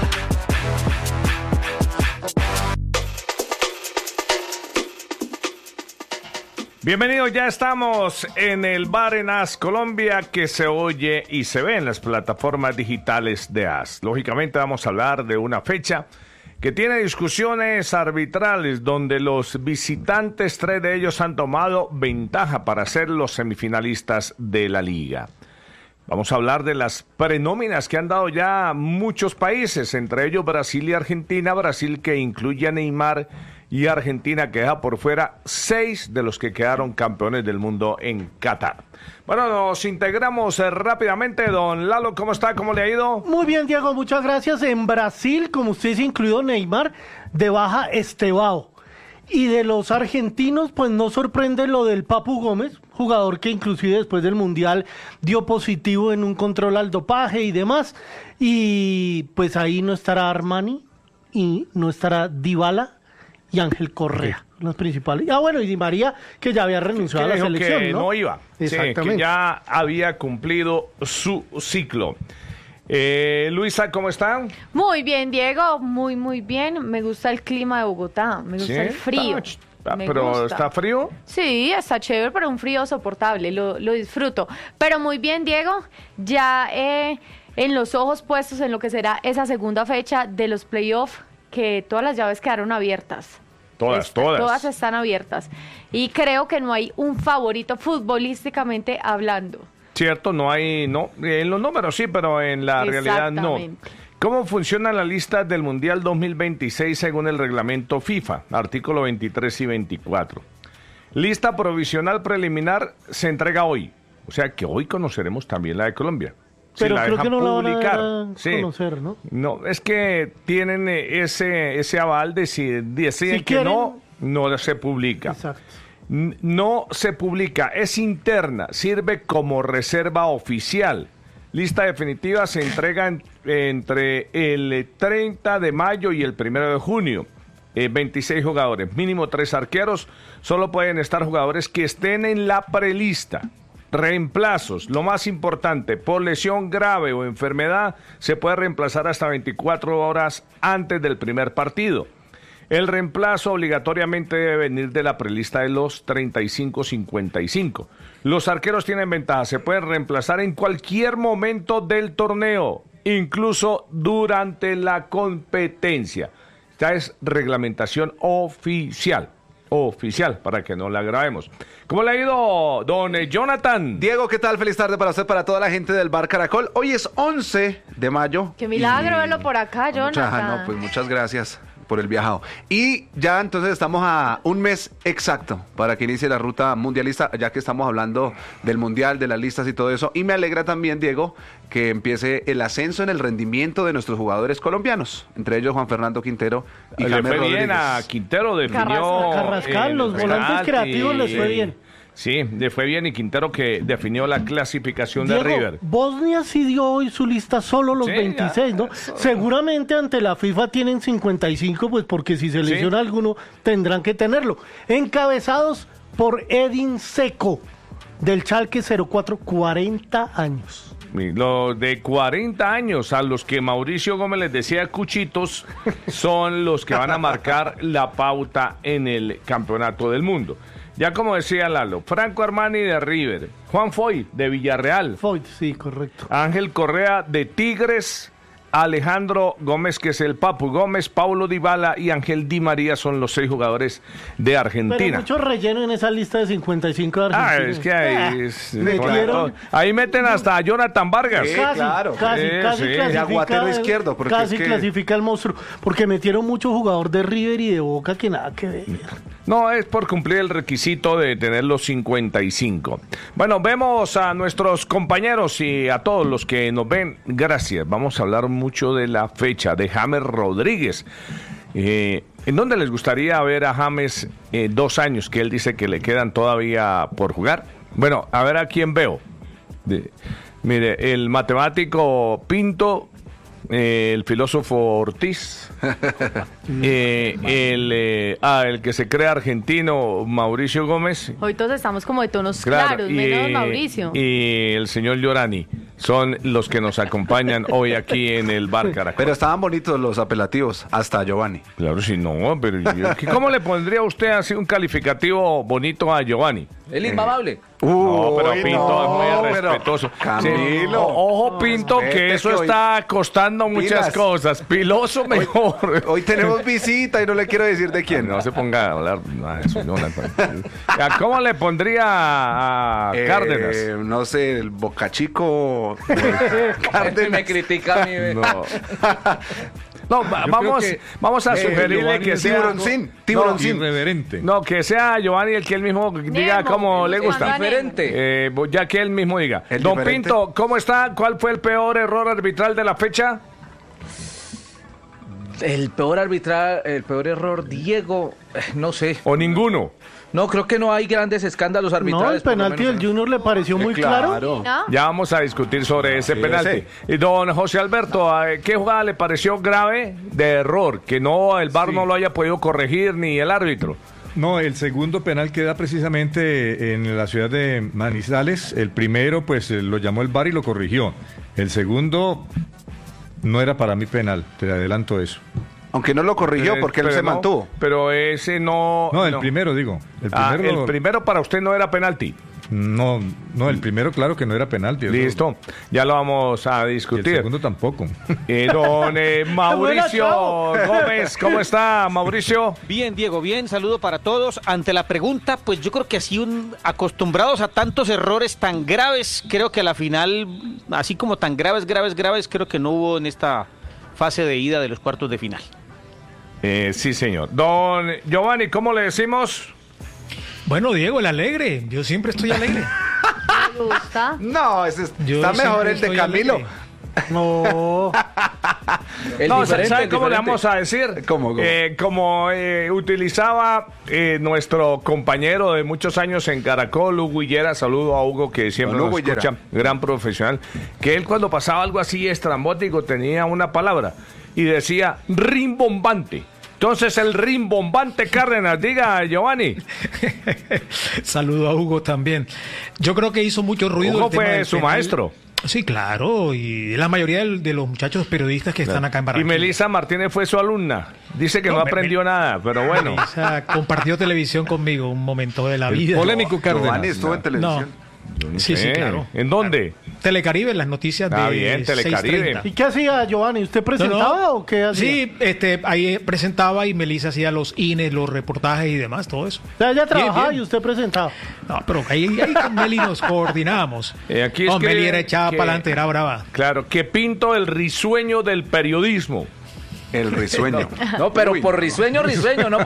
Bienvenidos, ya estamos en el bar en AS Colombia, que se oye y se ve en las plataformas digitales de AS. Lógicamente vamos a hablar de una fecha que tiene discusiones arbitrales donde los visitantes, 3 de ellos han tomado ventaja para ser los semifinalistas de la liga. Vamos a hablar de las prenóminas que han dado ya muchos países, entre ellos Brasil y Argentina. Brasil, que incluye a Neymar, y Argentina, que deja por fuera 6 de los que quedaron campeones del mundo en Qatar. Bueno, nos integramos rápidamente. Don Lalo, ¿cómo está? ¿Cómo le ha ido? Muy bien, Diego, muchas gracias. En Brasil, como usted dice, incluido Neymar, de baja Estevao. Y de los argentinos, pues no sorprende lo del Papu Gómez, jugador que inclusive después del Mundial dio positivo en un control al dopaje y demás. Y pues ahí no estará Armani y no estará Dybala y Ángel Correa, los principales. Ah, bueno, y Di María, que ya había renunciado a la selección, que no iba. Exactamente. Sí, que ya había cumplido su ciclo. Luisa, ¿cómo están? Muy bien, Diego, muy bien. Me gusta el clima de Bogotá, me gusta el frío. ¿Pero está frío? Sí, está chévere, pero un frío soportable, lo disfruto. Pero muy bien, Diego, ya en los ojos puestos en lo que será esa segunda fecha de los playoffs, que todas las llaves quedaron abiertas. Todas están abiertas. Y creo que no hay un favorito futbolísticamente hablando. Cierto, no hay, en los números sí, pero en la realidad no. ¿Cómo funciona la lista del Mundial 2026 según el reglamento FIFA? Artículo 23 y 24. Lista provisional preliminar se entrega hoy. O sea que hoy conoceremos también la de Colombia. Pero la creo que dejan no publicar. la van a conocer, ¿no? No, es que tienen ese aval de si deciden Si que quieren... no se publica. Exacto. No se publica, es interna, sirve como reserva oficial. Lista definitiva se entrega entre el 30 de mayo y el 1 de junio. 26 jugadores, mínimo 3 arqueros. Solo pueden estar jugadores que estén en la prelista. Reemplazos, lo más importante, por lesión grave o enfermedad, se puede reemplazar hasta 24 horas antes del primer partido. El reemplazo obligatoriamente debe venir de la prelista de los 35-55. Los arqueros tienen ventaja, se pueden reemplazar en cualquier momento del torneo, incluso durante la competencia. Esta es reglamentación oficial, para que no la grabemos. ¿Cómo le ha ido, don Jonathan? Diego, ¿qué tal? Feliz tarde para usted, para toda la gente del Bar Caracol. Hoy es 11 de mayo. Qué milagro verlo por acá, Jonathan. Pues muchas gracias por el viajado. Y ya entonces estamos a un mes exacto para que inicie la ruta mundialista, ya que estamos hablando del mundial, de las listas y todo eso. Y me alegra también, Diego, que empiece el ascenso en el rendimiento de nuestros jugadores colombianos, entre ellos Juan Fernando Quintero y James Rodríguez. Le fue bien a Quintero, definió... Carrascal, los volantes creativos les fue bien. Sí, le fue bien, y Quintero que definió la clasificación Diego, de River. Bosnia sí dio hoy su lista solo los 26, ¿no? Seguramente ante la FIFA tienen 55, pues porque si se lesiona alguno tendrán que tenerlo. Encabezados por Edin Dzeko, del Schalke 04, 40 años. Los de 40 años, a los que Mauricio Gómez les decía cuchitos, son los que van a marcar la pauta en el campeonato del mundo. Ya como decía Lalo, Franco Armani de River, Juan Foyt de Villarreal. Foyt, sí, correcto. Ángel Correa de Tigres, Alejandro Gómez, que es el Papu Gómez, Paulo Dybala y Ángel Di María son los 6 jugadores de Argentina. Pero mucho relleno en esa lista de 55 de Argentina. Es que ahí meten hasta a Jonathan Vargas. Sí, casi clasifica, izquierdo, casi clasifica el monstruo, porque metieron mucho jugador de River y de Boca que nada que ver. No, es por cumplir el requisito de tener los 55. Bueno, vemos a nuestros compañeros y a todos los que nos ven. Gracias. Vamos a hablar mucho de la fecha de James Rodríguez. ¿En dónde les gustaría ver a James 2 años, que él dice que le quedan todavía por jugar? Bueno, a ver a quién veo. Mire, el matemático Pinto, el filósofo Ortiz, el que se cree argentino Mauricio Gómez. Hoy todos estamos como de tonos claros, menos Mauricio. Y el señor Llorani son los que nos acompañan hoy aquí en el Bar Caracol. Pero estaban bonitos los apelativos, hasta Giovanni. Claro, sí, no, pero ¿cómo le pondría usted así un calificativo bonito a Giovanni? El inmamable. No, pero Pinto es muy respetuoso. Camilo. Ojo, Pinto, que eso está costando muchas cosas. Piloso mejor. Hoy tenemos visita y no le quiero decir de quién. No se ponga a hablar nada de eso, Jonathan. ¿Cómo le pondría a Cárdenas? No sé, el Bocachico. Cárdenas. Me critica a mí. No, vamos a sugerirle que sea Tiburoncín. Irreverente. No, que sea Giovanni el que él mismo diga cómo le gusta. Diferente. Ya que él mismo diga. Don Pinto, ¿cómo está? ¿Cuál fue el peor error arbitral de la fecha? El peor error, Diego, no sé. ¿O ninguno? No, creo que no hay grandes escándalos arbitrales. No, el penalti del Junior le pareció muy claro. ¿No? Ya vamos a discutir sobre ese penalti. Y don José Alberto, ¿qué jugada le pareció grave de error? Que no el VAR no lo haya podido corregir ni el árbitro. No, el segundo penal queda precisamente en la ciudad de Manizales. El primero, pues, lo llamó el VAR y lo corrigió. El segundo no era para mí penal, te adelanto eso. Aunque no lo corrigió porque él se mantuvo. Pero ese no... No, el primero, digo. El primero para usted no era penalti. No, el primero claro que no era penalti. Listo, ya lo vamos a discutir. Y el segundo tampoco. Don Mauricio Gómez, ¿cómo está, Mauricio? Bien, Diego, bien, saludo para todos. Ante la pregunta, pues yo creo que así acostumbrados a tantos errores tan graves, creo que a la final, así como tan graves, creo que no hubo en esta fase de ida de los cuartos de final. Sí, señor. Don Giovanni, ¿cómo le decimos? Bueno, Diego, el alegre. Yo siempre estoy alegre. gusta. No, está mejor el de Camilo. Alegre. No. No, ¿sabe cómo le vamos a decir? ¿Cómo? Como utilizaba nuestro compañero de muchos años en Caracol, Hugo Higuera, saludo a Hugo que siempre nos escucha, gran profesional, que él cuando pasaba algo así estrambótico tenía una palabra y decía rimbombante. Entonces el rimbombante Cárdenas, diga Giovanni. Saludo a Hugo también. Yo creo que hizo mucho ruido. Hugo fue su maestro. Sí, claro, y la mayoría de los muchachos periodistas que están acá en Barranquilla. Y Melissa Martínez fue su aluna. Dice que no aprendió nada, pero bueno. Melissa compartió televisión conmigo un momento de la vida. Polémico Cárdenas. Giovanni estuvo en televisión. No. Sí, claro. ¿En dónde? Telecaribe, las noticias de bien, Telecaribe. 6:30. ¿Y qué hacía Giovanni? ¿Usted presentaba o qué hacía? Sí, ahí presentaba y Melissa hacía los INES, los reportajes y demás, todo eso. O sea, ella trabajaba y usted presentaba. No, pero ahí con Meli nos coordinábamos. Aquí Meli era echada para adelante, era brava. Claro, que pinto el risueño del periodismo. El risueño. No, pero por risueño, no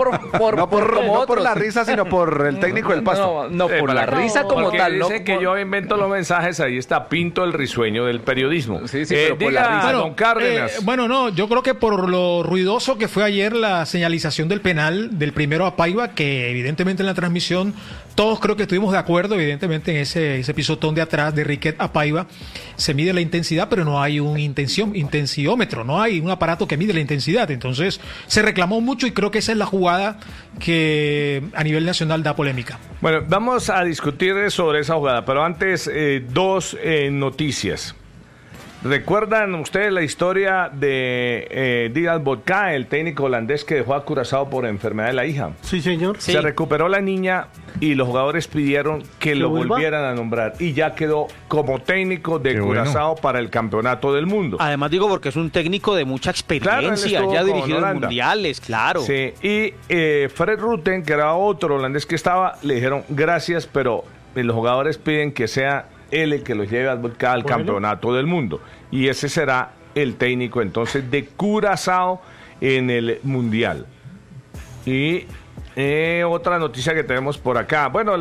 por la risa, sino por el técnico del Pasto. No, por la risa como tal. Dice que yo invento los mensajes, ahí está, pinto el risueño del periodismo. Sí, pero por la risa. Don Cárdenas. Yo creo que por lo ruidoso que fue ayer la señalización del penal del primero a Paiva, que evidentemente en la transmisión todos creo que estuvimos de acuerdo, evidentemente en ese pisotón de atrás de Riquet a Paiva se mide la intensidad, pero no hay un intensiómetro, no hay un aparato que mide la intensidad. Entonces se reclamó mucho y creo que esa es la jugada que a nivel nacional da polémica. Bueno, vamos a discutir sobre esa jugada, pero antes dos noticias. ¿Recuerdan ustedes la historia de Díaz Vodka, el técnico holandés que dejó a Curazao por enfermedad de la hija? Sí, señor. Sí. Se recuperó la niña y los jugadores pidieron que lo volvieran a nombrar y ya quedó como técnico de Curazao para el campeonato del mundo. Además digo porque es un técnico de mucha experiencia, ya dirigido en mundiales, claro. Sí, y Fred Rutten, que era otro holandés que estaba, le dijeron gracias, pero los jugadores piden que sea él el que los lleve al campeonato del mundo. Y ese será el técnico entonces de Curazao en el Mundial. Y otra noticia que tenemos por acá. Bueno,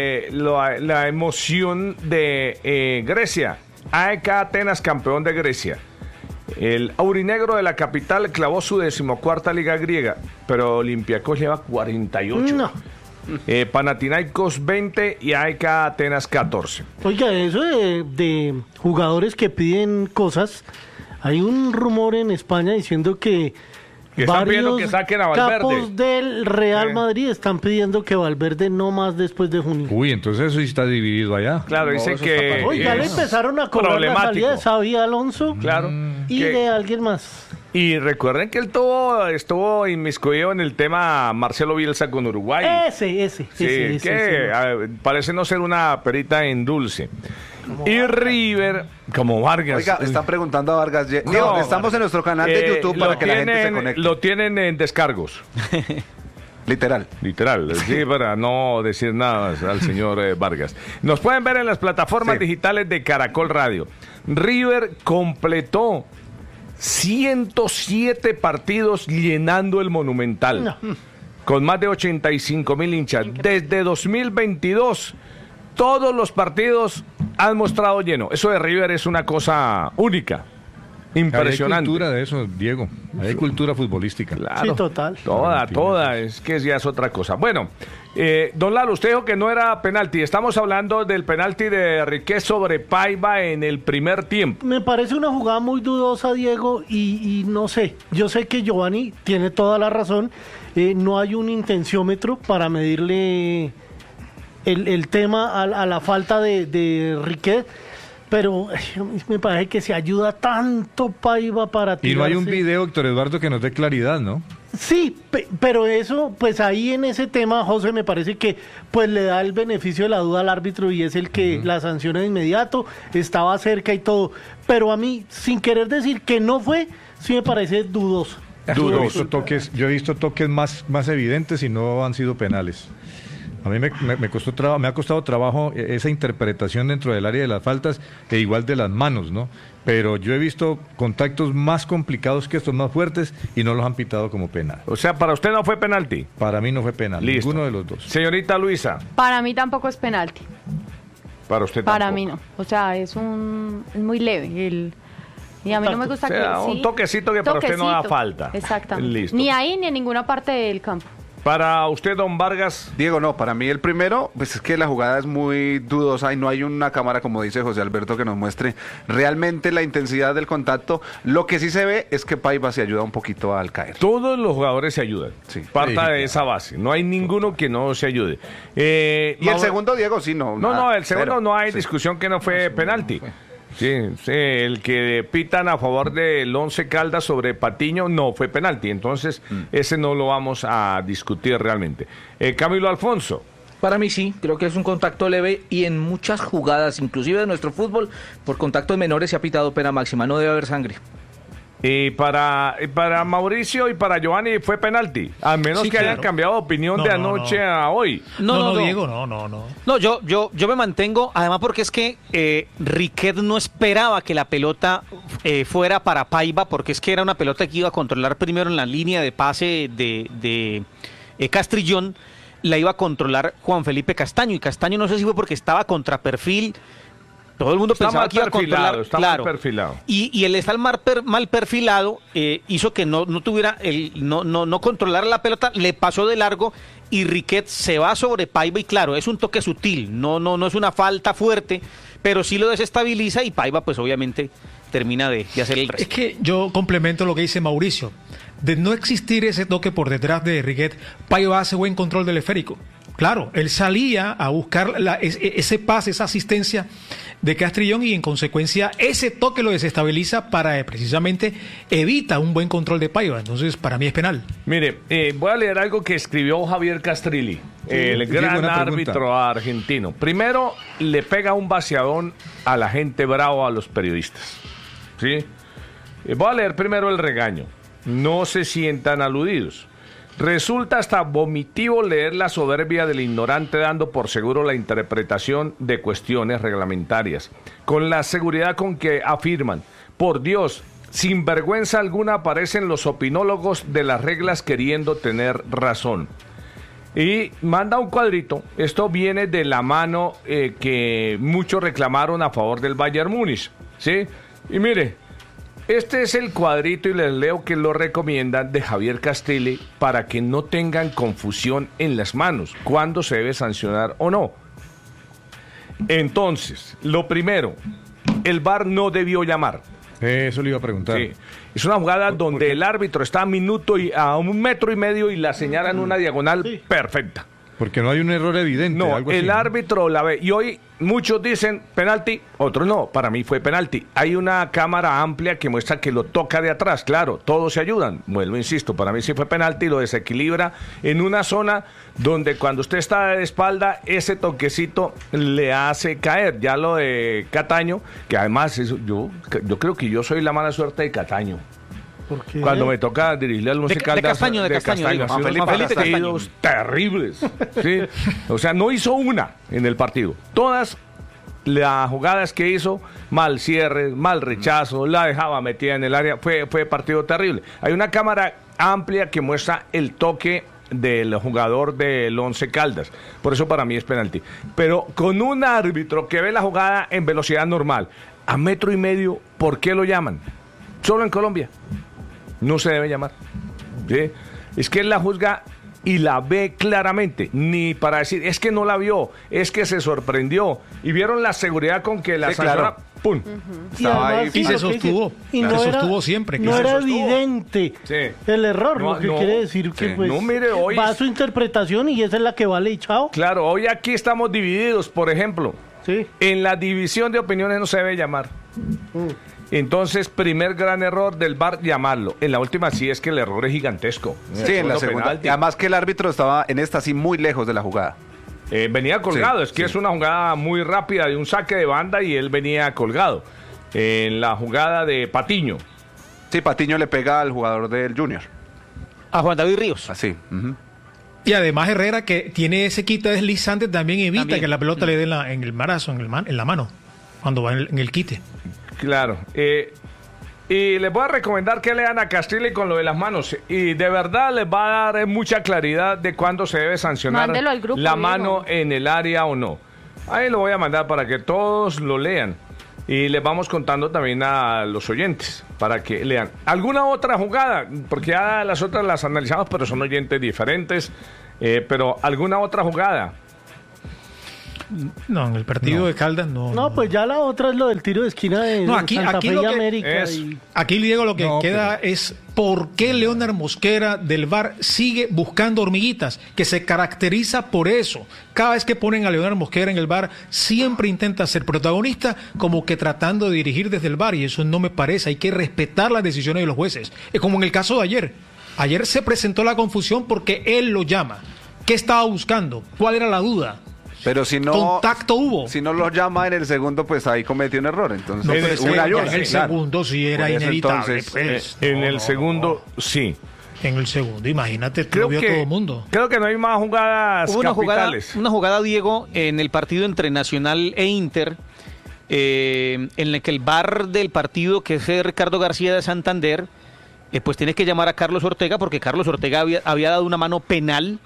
la emoción de Grecia. AEK Atenas, campeón de Grecia. El aurinegro de la capital clavó su 14ª liga griega, pero Olympiacos lleva 48. No. Panathinaikos 20 y AEK Atenas 14. Oiga, eso de jugadores que piden cosas, hay un rumor en España diciendo que están pidiendo que saquen a Valverde. Capos del Real Madrid están pidiendo que Valverde no más después de junio. Uy, entonces eso sí está dividido allá. Claro, dicen que ya le empezaron a cobrar la salida de Xavi Alonso y de alguien más. Y recuerden que él estuvo inmiscuido en el tema Marcelo Bielsa con Uruguay. Ese, parece no ser una perita en dulce. Y River, como Vargas. Oiga, están preguntando a Vargas. No, estamos en nuestro canal de YouTube para que la gente se conecte. Lo tienen en descargos. Literal, sí, para no decir nada al señor Vargas. Nos pueden ver en las plataformas digitales de Caracol Radio. River completó 107 partidos llenando el Monumental, con más de 85,000 hinchas. Desde 2022, todos los partidos han mostrado lleno. Eso de River es una cosa única, impresionante. Hay cultura de eso, Diego. Hay cultura futbolística. Claro, sí, total. Toda, es que ya es otra cosa. Bueno, don Lalo, usted dijo que no era penalti. Estamos hablando del penalti de Riquet sobre Paiva en el primer tiempo. Me parece una jugada muy dudosa, Diego, y no sé. Yo sé que Giovanni tiene toda la razón. No hay un intensiómetro para medirle el tema a la falta de Riquet. Pero me parece que se ayuda tanto Paiva para tirarse. Y no hay un video, Héctor Eduardo, que nos dé claridad, ¿no? Sí, pero eso, pues ahí en ese tema, José, me parece que pues le da el beneficio de la duda al árbitro y es el que la sanciona de inmediato, estaba cerca y todo. Pero a mí, sin querer decir que no fue, sí me parece dudoso. Yo he visto toques más evidentes y no han sido penales. A mí me ha costado trabajo esa interpretación dentro del área de las faltas e igual de las manos, ¿no? Pero yo he visto contactos más complicados que estos, más fuertes, y no los han pitado como penal. O sea, ¿para usted no fue penalti? Para mí no fue penal, Listo. Ninguno de los dos. Señorita Luisa. Para mí tampoco es penalti. Para usted Para tampoco. mí no. O sea, es muy leve. Y a mí no me gusta un toquecito que para usted no da falta. Exactamente. Listo. Ni ahí ni en ninguna parte del campo. Para usted, don Vargas. Diego, no, para mí el primero, pues es que la jugada es muy dudosa y no hay una cámara, como dice José Alberto, que nos muestre realmente la intensidad del contacto. Lo que sí se ve es que Paiva se ayuda un poquito al caer. Todos los jugadores se ayudan. Sí. Parta de esa base. No hay ninguno que no se ayude. Y el segundo, Diego, sí, no. No, el segundo cero. no hay discusión que no fue penalti. Sí, el que pitan a favor del Once Caldas sobre Patiño no fue penalti, entonces ese no lo vamos a discutir realmente. Camilo Alfonso. Para mí sí, creo que es un contacto leve y en muchas jugadas, inclusive de nuestro fútbol, por contactos menores se ha pitado pena máxima, no debe haber sangre. Y para Mauricio y para Giovanni fue penalti, a menos Sí, que claro. hayan cambiado de opinión de anoche a hoy. No, Diego, no. No, yo me mantengo, además porque es que Riquet no esperaba que la pelota fuera para Paiva, porque es que era una pelota que iba a controlar primero en la línea de pase de Castrillón, la iba a controlar Juan Felipe Castaño, y Castaño no sé si fue porque estaba contra perfil. Todo el mundo pensaba que iba a controlar, está claro. mal perfilado. Y el estar mal perfilado hizo que no tuviera no controlara la pelota, le pasó de largo y Riquet se va sobre Paiva y claro, es un toque sutil, no es una falta fuerte, pero sí lo desestabiliza y Paiva pues obviamente termina de hacer el resto. Es que yo complemento lo que dice Mauricio. De no existir ese toque por detrás de Riquet, Paiva hace buen control del esférico. Claro, él salía a buscar ese pase, esa asistencia de Castrillón y en consecuencia ese toque lo desestabiliza para precisamente evita un buen control de Paiva. Entonces para mí es penal. Mire, voy a leer algo que escribió Javier Castrilli, el gran árbitro argentino. Primero, le pega un vaciadón a la gente brava, a los periodistas. ¿Sí? Voy a leer primero el regaño. No se sientan aludidos. Resulta hasta vomitivo leer la soberbia del ignorante dando por seguro la interpretación de cuestiones reglamentarias, con la seguridad con que afirman, por Dios, sin vergüenza alguna aparecen los opinólogos de las reglas queriendo tener razón. Y manda un cuadrito, esto viene de la mano que muchos reclamaron a favor del Bayern Múnich, ¿sí? Y mire, este es el cuadrito y les leo que lo recomiendan de Javier Castrilli para que no tengan confusión en las manos, cuándo se debe sancionar o no. Entonces, lo primero, el VAR no debió llamar. Eso le iba a preguntar. Sí. Es una jugada donde el árbitro está a 1.5 metros y la señala en una diagonal perfecta. Porque no hay un error evidente. No, algo el así. árbitro la ve. Y hoy muchos dicen penalti, otros no. Para mí fue penalti. Hay una cámara amplia que muestra que lo toca de atrás. Claro, todos se ayudan. Vuelvo, insisto, para mí sí fue penalti. Lo desequilibra en una zona donde cuando usted está de espalda, ese toquecito le hace caer. Ya lo de Cataño, que además yo creo que yo soy la mala suerte de Cataño. ¿Por qué? Cuando me toca dirigirle al Once Caldas, de Castaño, digo. Juan Felipe partidos terribles, ¿sí? O sea, no hizo una en el partido. Todas las jugadas que hizo, mal cierre, mal rechazo, la dejaba metida en el área, fue partido terrible. Hay una cámara amplia que muestra el toque del jugador del Once Caldas. Por eso para mí es penalti. Pero con un árbitro que ve la jugada en velocidad normal, a 1.5 metros, ¿por qué lo llaman? Solo en Colombia. No se debe llamar. ¿Sí? Es que él la juzga y la ve claramente. Ni para decir, es que no la vio, es que se sorprendió. Y vieron la seguridad con que la claro. ¡pum! Estaba ahí. Y se sostuvo. Y no se era, sostuvo siempre. No era evidente el error, No, lo que no. quiere decir que Sí. pues No, mire, hoy va a es- su interpretación y esa es la que vale y chao. Claro, hoy aquí estamos divididos, por ejemplo. En la división de opiniones no se debe llamar. Entonces, primer gran error del VAR, llamarlo. En la última sí es que el error es gigantesco. Sí, en la segunda. Penalti. Y además que el árbitro estaba en esta sí muy lejos de la jugada. Venía colgado, Sí, es que es una jugada muy rápida de un saque de banda y él venía colgado. En la jugada de Patiño. Sí, Patiño le pega al jugador del Junior. A Juan David Ríos. Así. Y además Herrera, que tiene ese quite deslizante, también evita También. que la pelota le dé en el brazo, en la mano, cuando va en el quite. Claro. Y les voy a recomendar que lean a Castrilli con lo de las manos. Y de verdad les va a dar mucha claridad de cuándo se debe sancionar Mándelo al grupo, la Diego. mano en el área o no. Ahí lo voy a mandar para que todos lo lean. Y les vamos contando también a los oyentes para que lean. ¿Alguna otra jugada? Porque ya las otras las analizamos, pero son oyentes diferentes. Pero ¿alguna otra jugada? No, en el partido de Caldas no. No, pues ya la otra es lo del tiro de esquina de Santa Fe y América. Aquí, Diego, lo que queda es por qué Leonard Mosquera del VAR sigue buscando hormiguitas, que se caracteriza por eso. Cada vez que ponen a Leonard Mosquera en el VAR, siempre intenta ser protagonista, como que tratando de dirigir desde el VAR, y eso no me parece. Hay que respetar las decisiones de los jueces. Es como en el caso de ayer. Ayer se presentó la confusión porque él lo llama. ¿Qué estaba buscando? ¿Cuál era la duda? Pero si no, contacto hubo. Si no lo llama en el segundo, pues ahí cometió un error. Entonces, no, en el segundo sí era inevitable. Entonces, en el segundo sí. En el segundo, imagínate, lo vio todo el mundo. Creo que no hay más jugadas capitales. Una jugada, Diego, en el partido entre Nacional e Inter, en el que el VAR del partido, que es Ricardo García de Santander, pues tiene que llamar a Carlos Ortega, porque Carlos Ortega había dado una mano penal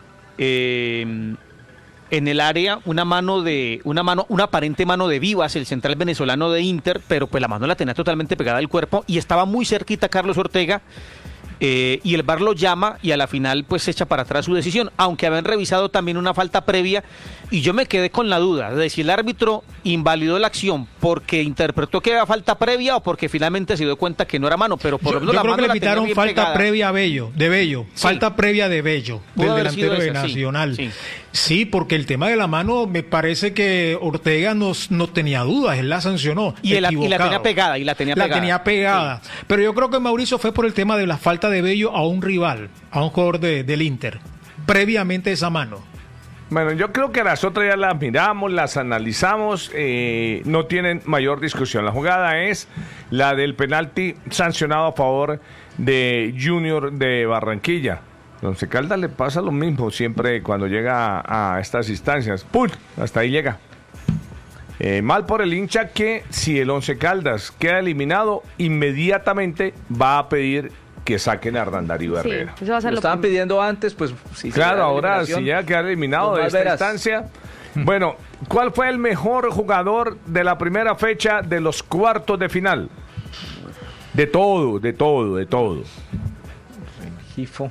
en el área, una aparente mano de Vivas, el central venezolano de Inter, pero pues la mano la tenía totalmente pegada al cuerpo y estaba muy cerquita Carlos Ortega, y el VAR lo llama y a la final pues se echa para atrás su decisión, aunque habían revisado también una falta previa, y yo me quedé con la duda de si el árbitro invalidó la acción porque interpretó que había falta previa o porque finalmente se dio cuenta que no era mano, pero por lo menos yo la creo mano que la le pitaron tenía bien falta pegada. previa a Bello, sí. Falta previa de Bello, del delantero de esa, Nacional. Sí. Sí, porque el tema de la mano me parece que Ortega no tenía dudas, él la sancionó. Y la tenía pegada, La tenía pegada. Sí. Pero yo creo que Mauricio fue por el tema de la falta de Bello a un rival, a un jugador del Inter, previamente esa mano. Bueno, yo creo que las otras ya las miramos, las analizamos, no tienen mayor discusión. La jugada es la del penalti sancionado a favor de Junior de Barranquilla. Once Caldas le pasa lo mismo siempre cuando llega a estas instancias. ¡Pum! Hasta ahí llega. Mal por el hincha que si el Once Caldas queda eliminado, inmediatamente va a pedir que saquen a Hernán Darío Herrera. Eso va a ser lo estaban pidiendo antes, pues sí. Claro, ahora si ya queda eliminado de esta instancia. Bueno, ¿cuál fue el mejor jugador de la primera fecha de los cuartos de final? De todo. Gifo.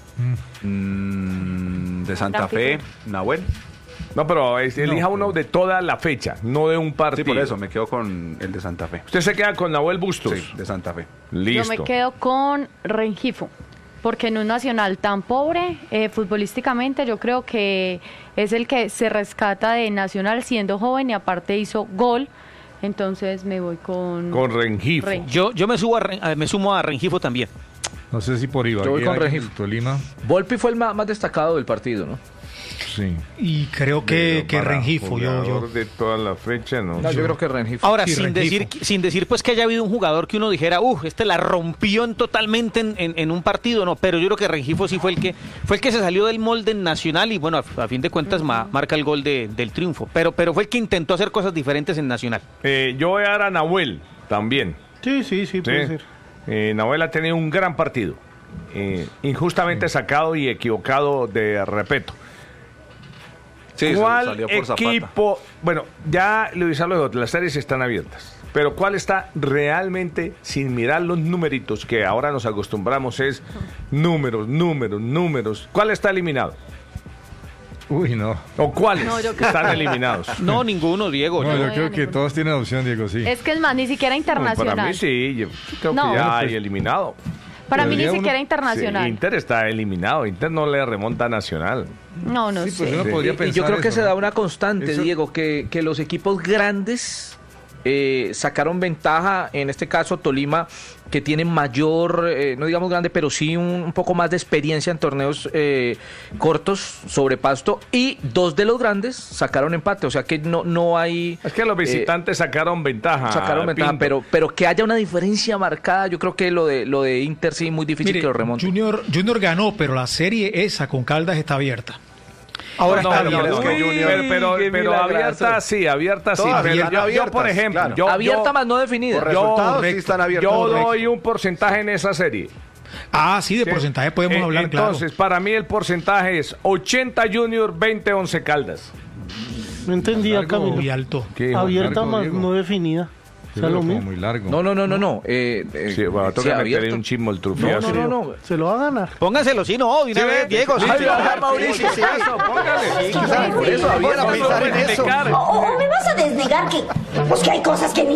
De Santa Fe, Nahuel. No, pero elija uno de toda la fecha, no de un partido. Sí, por eso me quedo con el de Santa Fe. ¿Usted se queda con Nahuel Bustos? Sí, de Santa Fe. Listo. Yo me quedo con Rengifo, porque en un Nacional tan pobre, futbolísticamente, yo creo que es el que se rescata de Nacional siendo joven y aparte hizo gol. Entonces me voy con Rengifo. Yo me sumo a Rengifo también. No sé si por Ibagué. Yo voy con Rengifo. Tolima. Volpi fue el más destacado del partido, ¿no? Sí. Y creo que Rengifo. Yo de toda la fecha, ¿no? Yo creo que Rengifo. Ahora, Sí, sin decir pues que haya habido un jugador que uno dijera, este la rompió totalmente en un partido, no, pero yo creo que Rengifo sí fue el que se salió del molde Nacional y bueno, a fin de cuentas marca el gol del triunfo, pero fue el que intentó hacer cosas diferentes en Nacional. Yo voy a dar a Nahuel también. Sí, puede ser. Nahuel ha tenido un gran partido, injustamente sacado y equivocado de respeto. Sí, ¿Cuál salió por equipo? Zapata. Bueno, ya le dije algo, las series están abiertas, pero ¿cuál está realmente, sin mirar los numeritos que ahora nos acostumbramos, es números? ¿Cuál está eliminado? Uy, no. ¿O cuáles No, yo creo están que- eliminados? No, ninguno, Diego. No, yo no, creo que ninguno. todos tienen opción, Diego, sí. Es que es más, ni siquiera internacional. Para mí sí, yo creo No. que ya Bueno, hay eliminado. Para mí ni Debería siquiera uno- internacional. Sí, Inter está eliminado, Inter no le remonta a Nacional. No, no Sí, pues sé. uno podría Y yo pensar creo que eso, se ¿no? da una constante, Eso- Diego, que los equipos grandes sacaron ventaja, en este caso Tolima, que tiene mayor, no digamos grande, pero sí un poco más de experiencia en torneos cortos sobre Pasto, y dos de los grandes sacaron empate, o sea que no hay... Es que los visitantes sacaron ventaja. Pinto. pero que haya una diferencia marcada, yo creo que lo de Inter sí muy difícil Mire, que lo remonte. Junior ganó, pero la serie esa con Caldas está abierta. Ahora No, está pero, bien. pero abierta sí. Todas Pero están yo, por abiertas, ejemplo, claro. Abierta más no definida. Por resultados sí están abiertas. yo Correcto. doy un porcentaje en esa serie. Ah, sí, de Sí. porcentaje podemos hablar, claro. Entonces, para mí el porcentaje es 80 Junior, 20 Once Caldas. No entendía, largo, Camilo. muy alto. Abierta Largo, más Diego. no definida. Sí, O sea, lo como mismo. muy largo. No. Sí, va a tocar meterle un chismo al trufiazo. No. Se lo va a ganar. Póngaselo, sí, no, de una vez, Diego. Sí, Mauricio, póngale. Por eso, Vamos a pensar en eso. ¿O me vas a desnegar que hay cosas que ni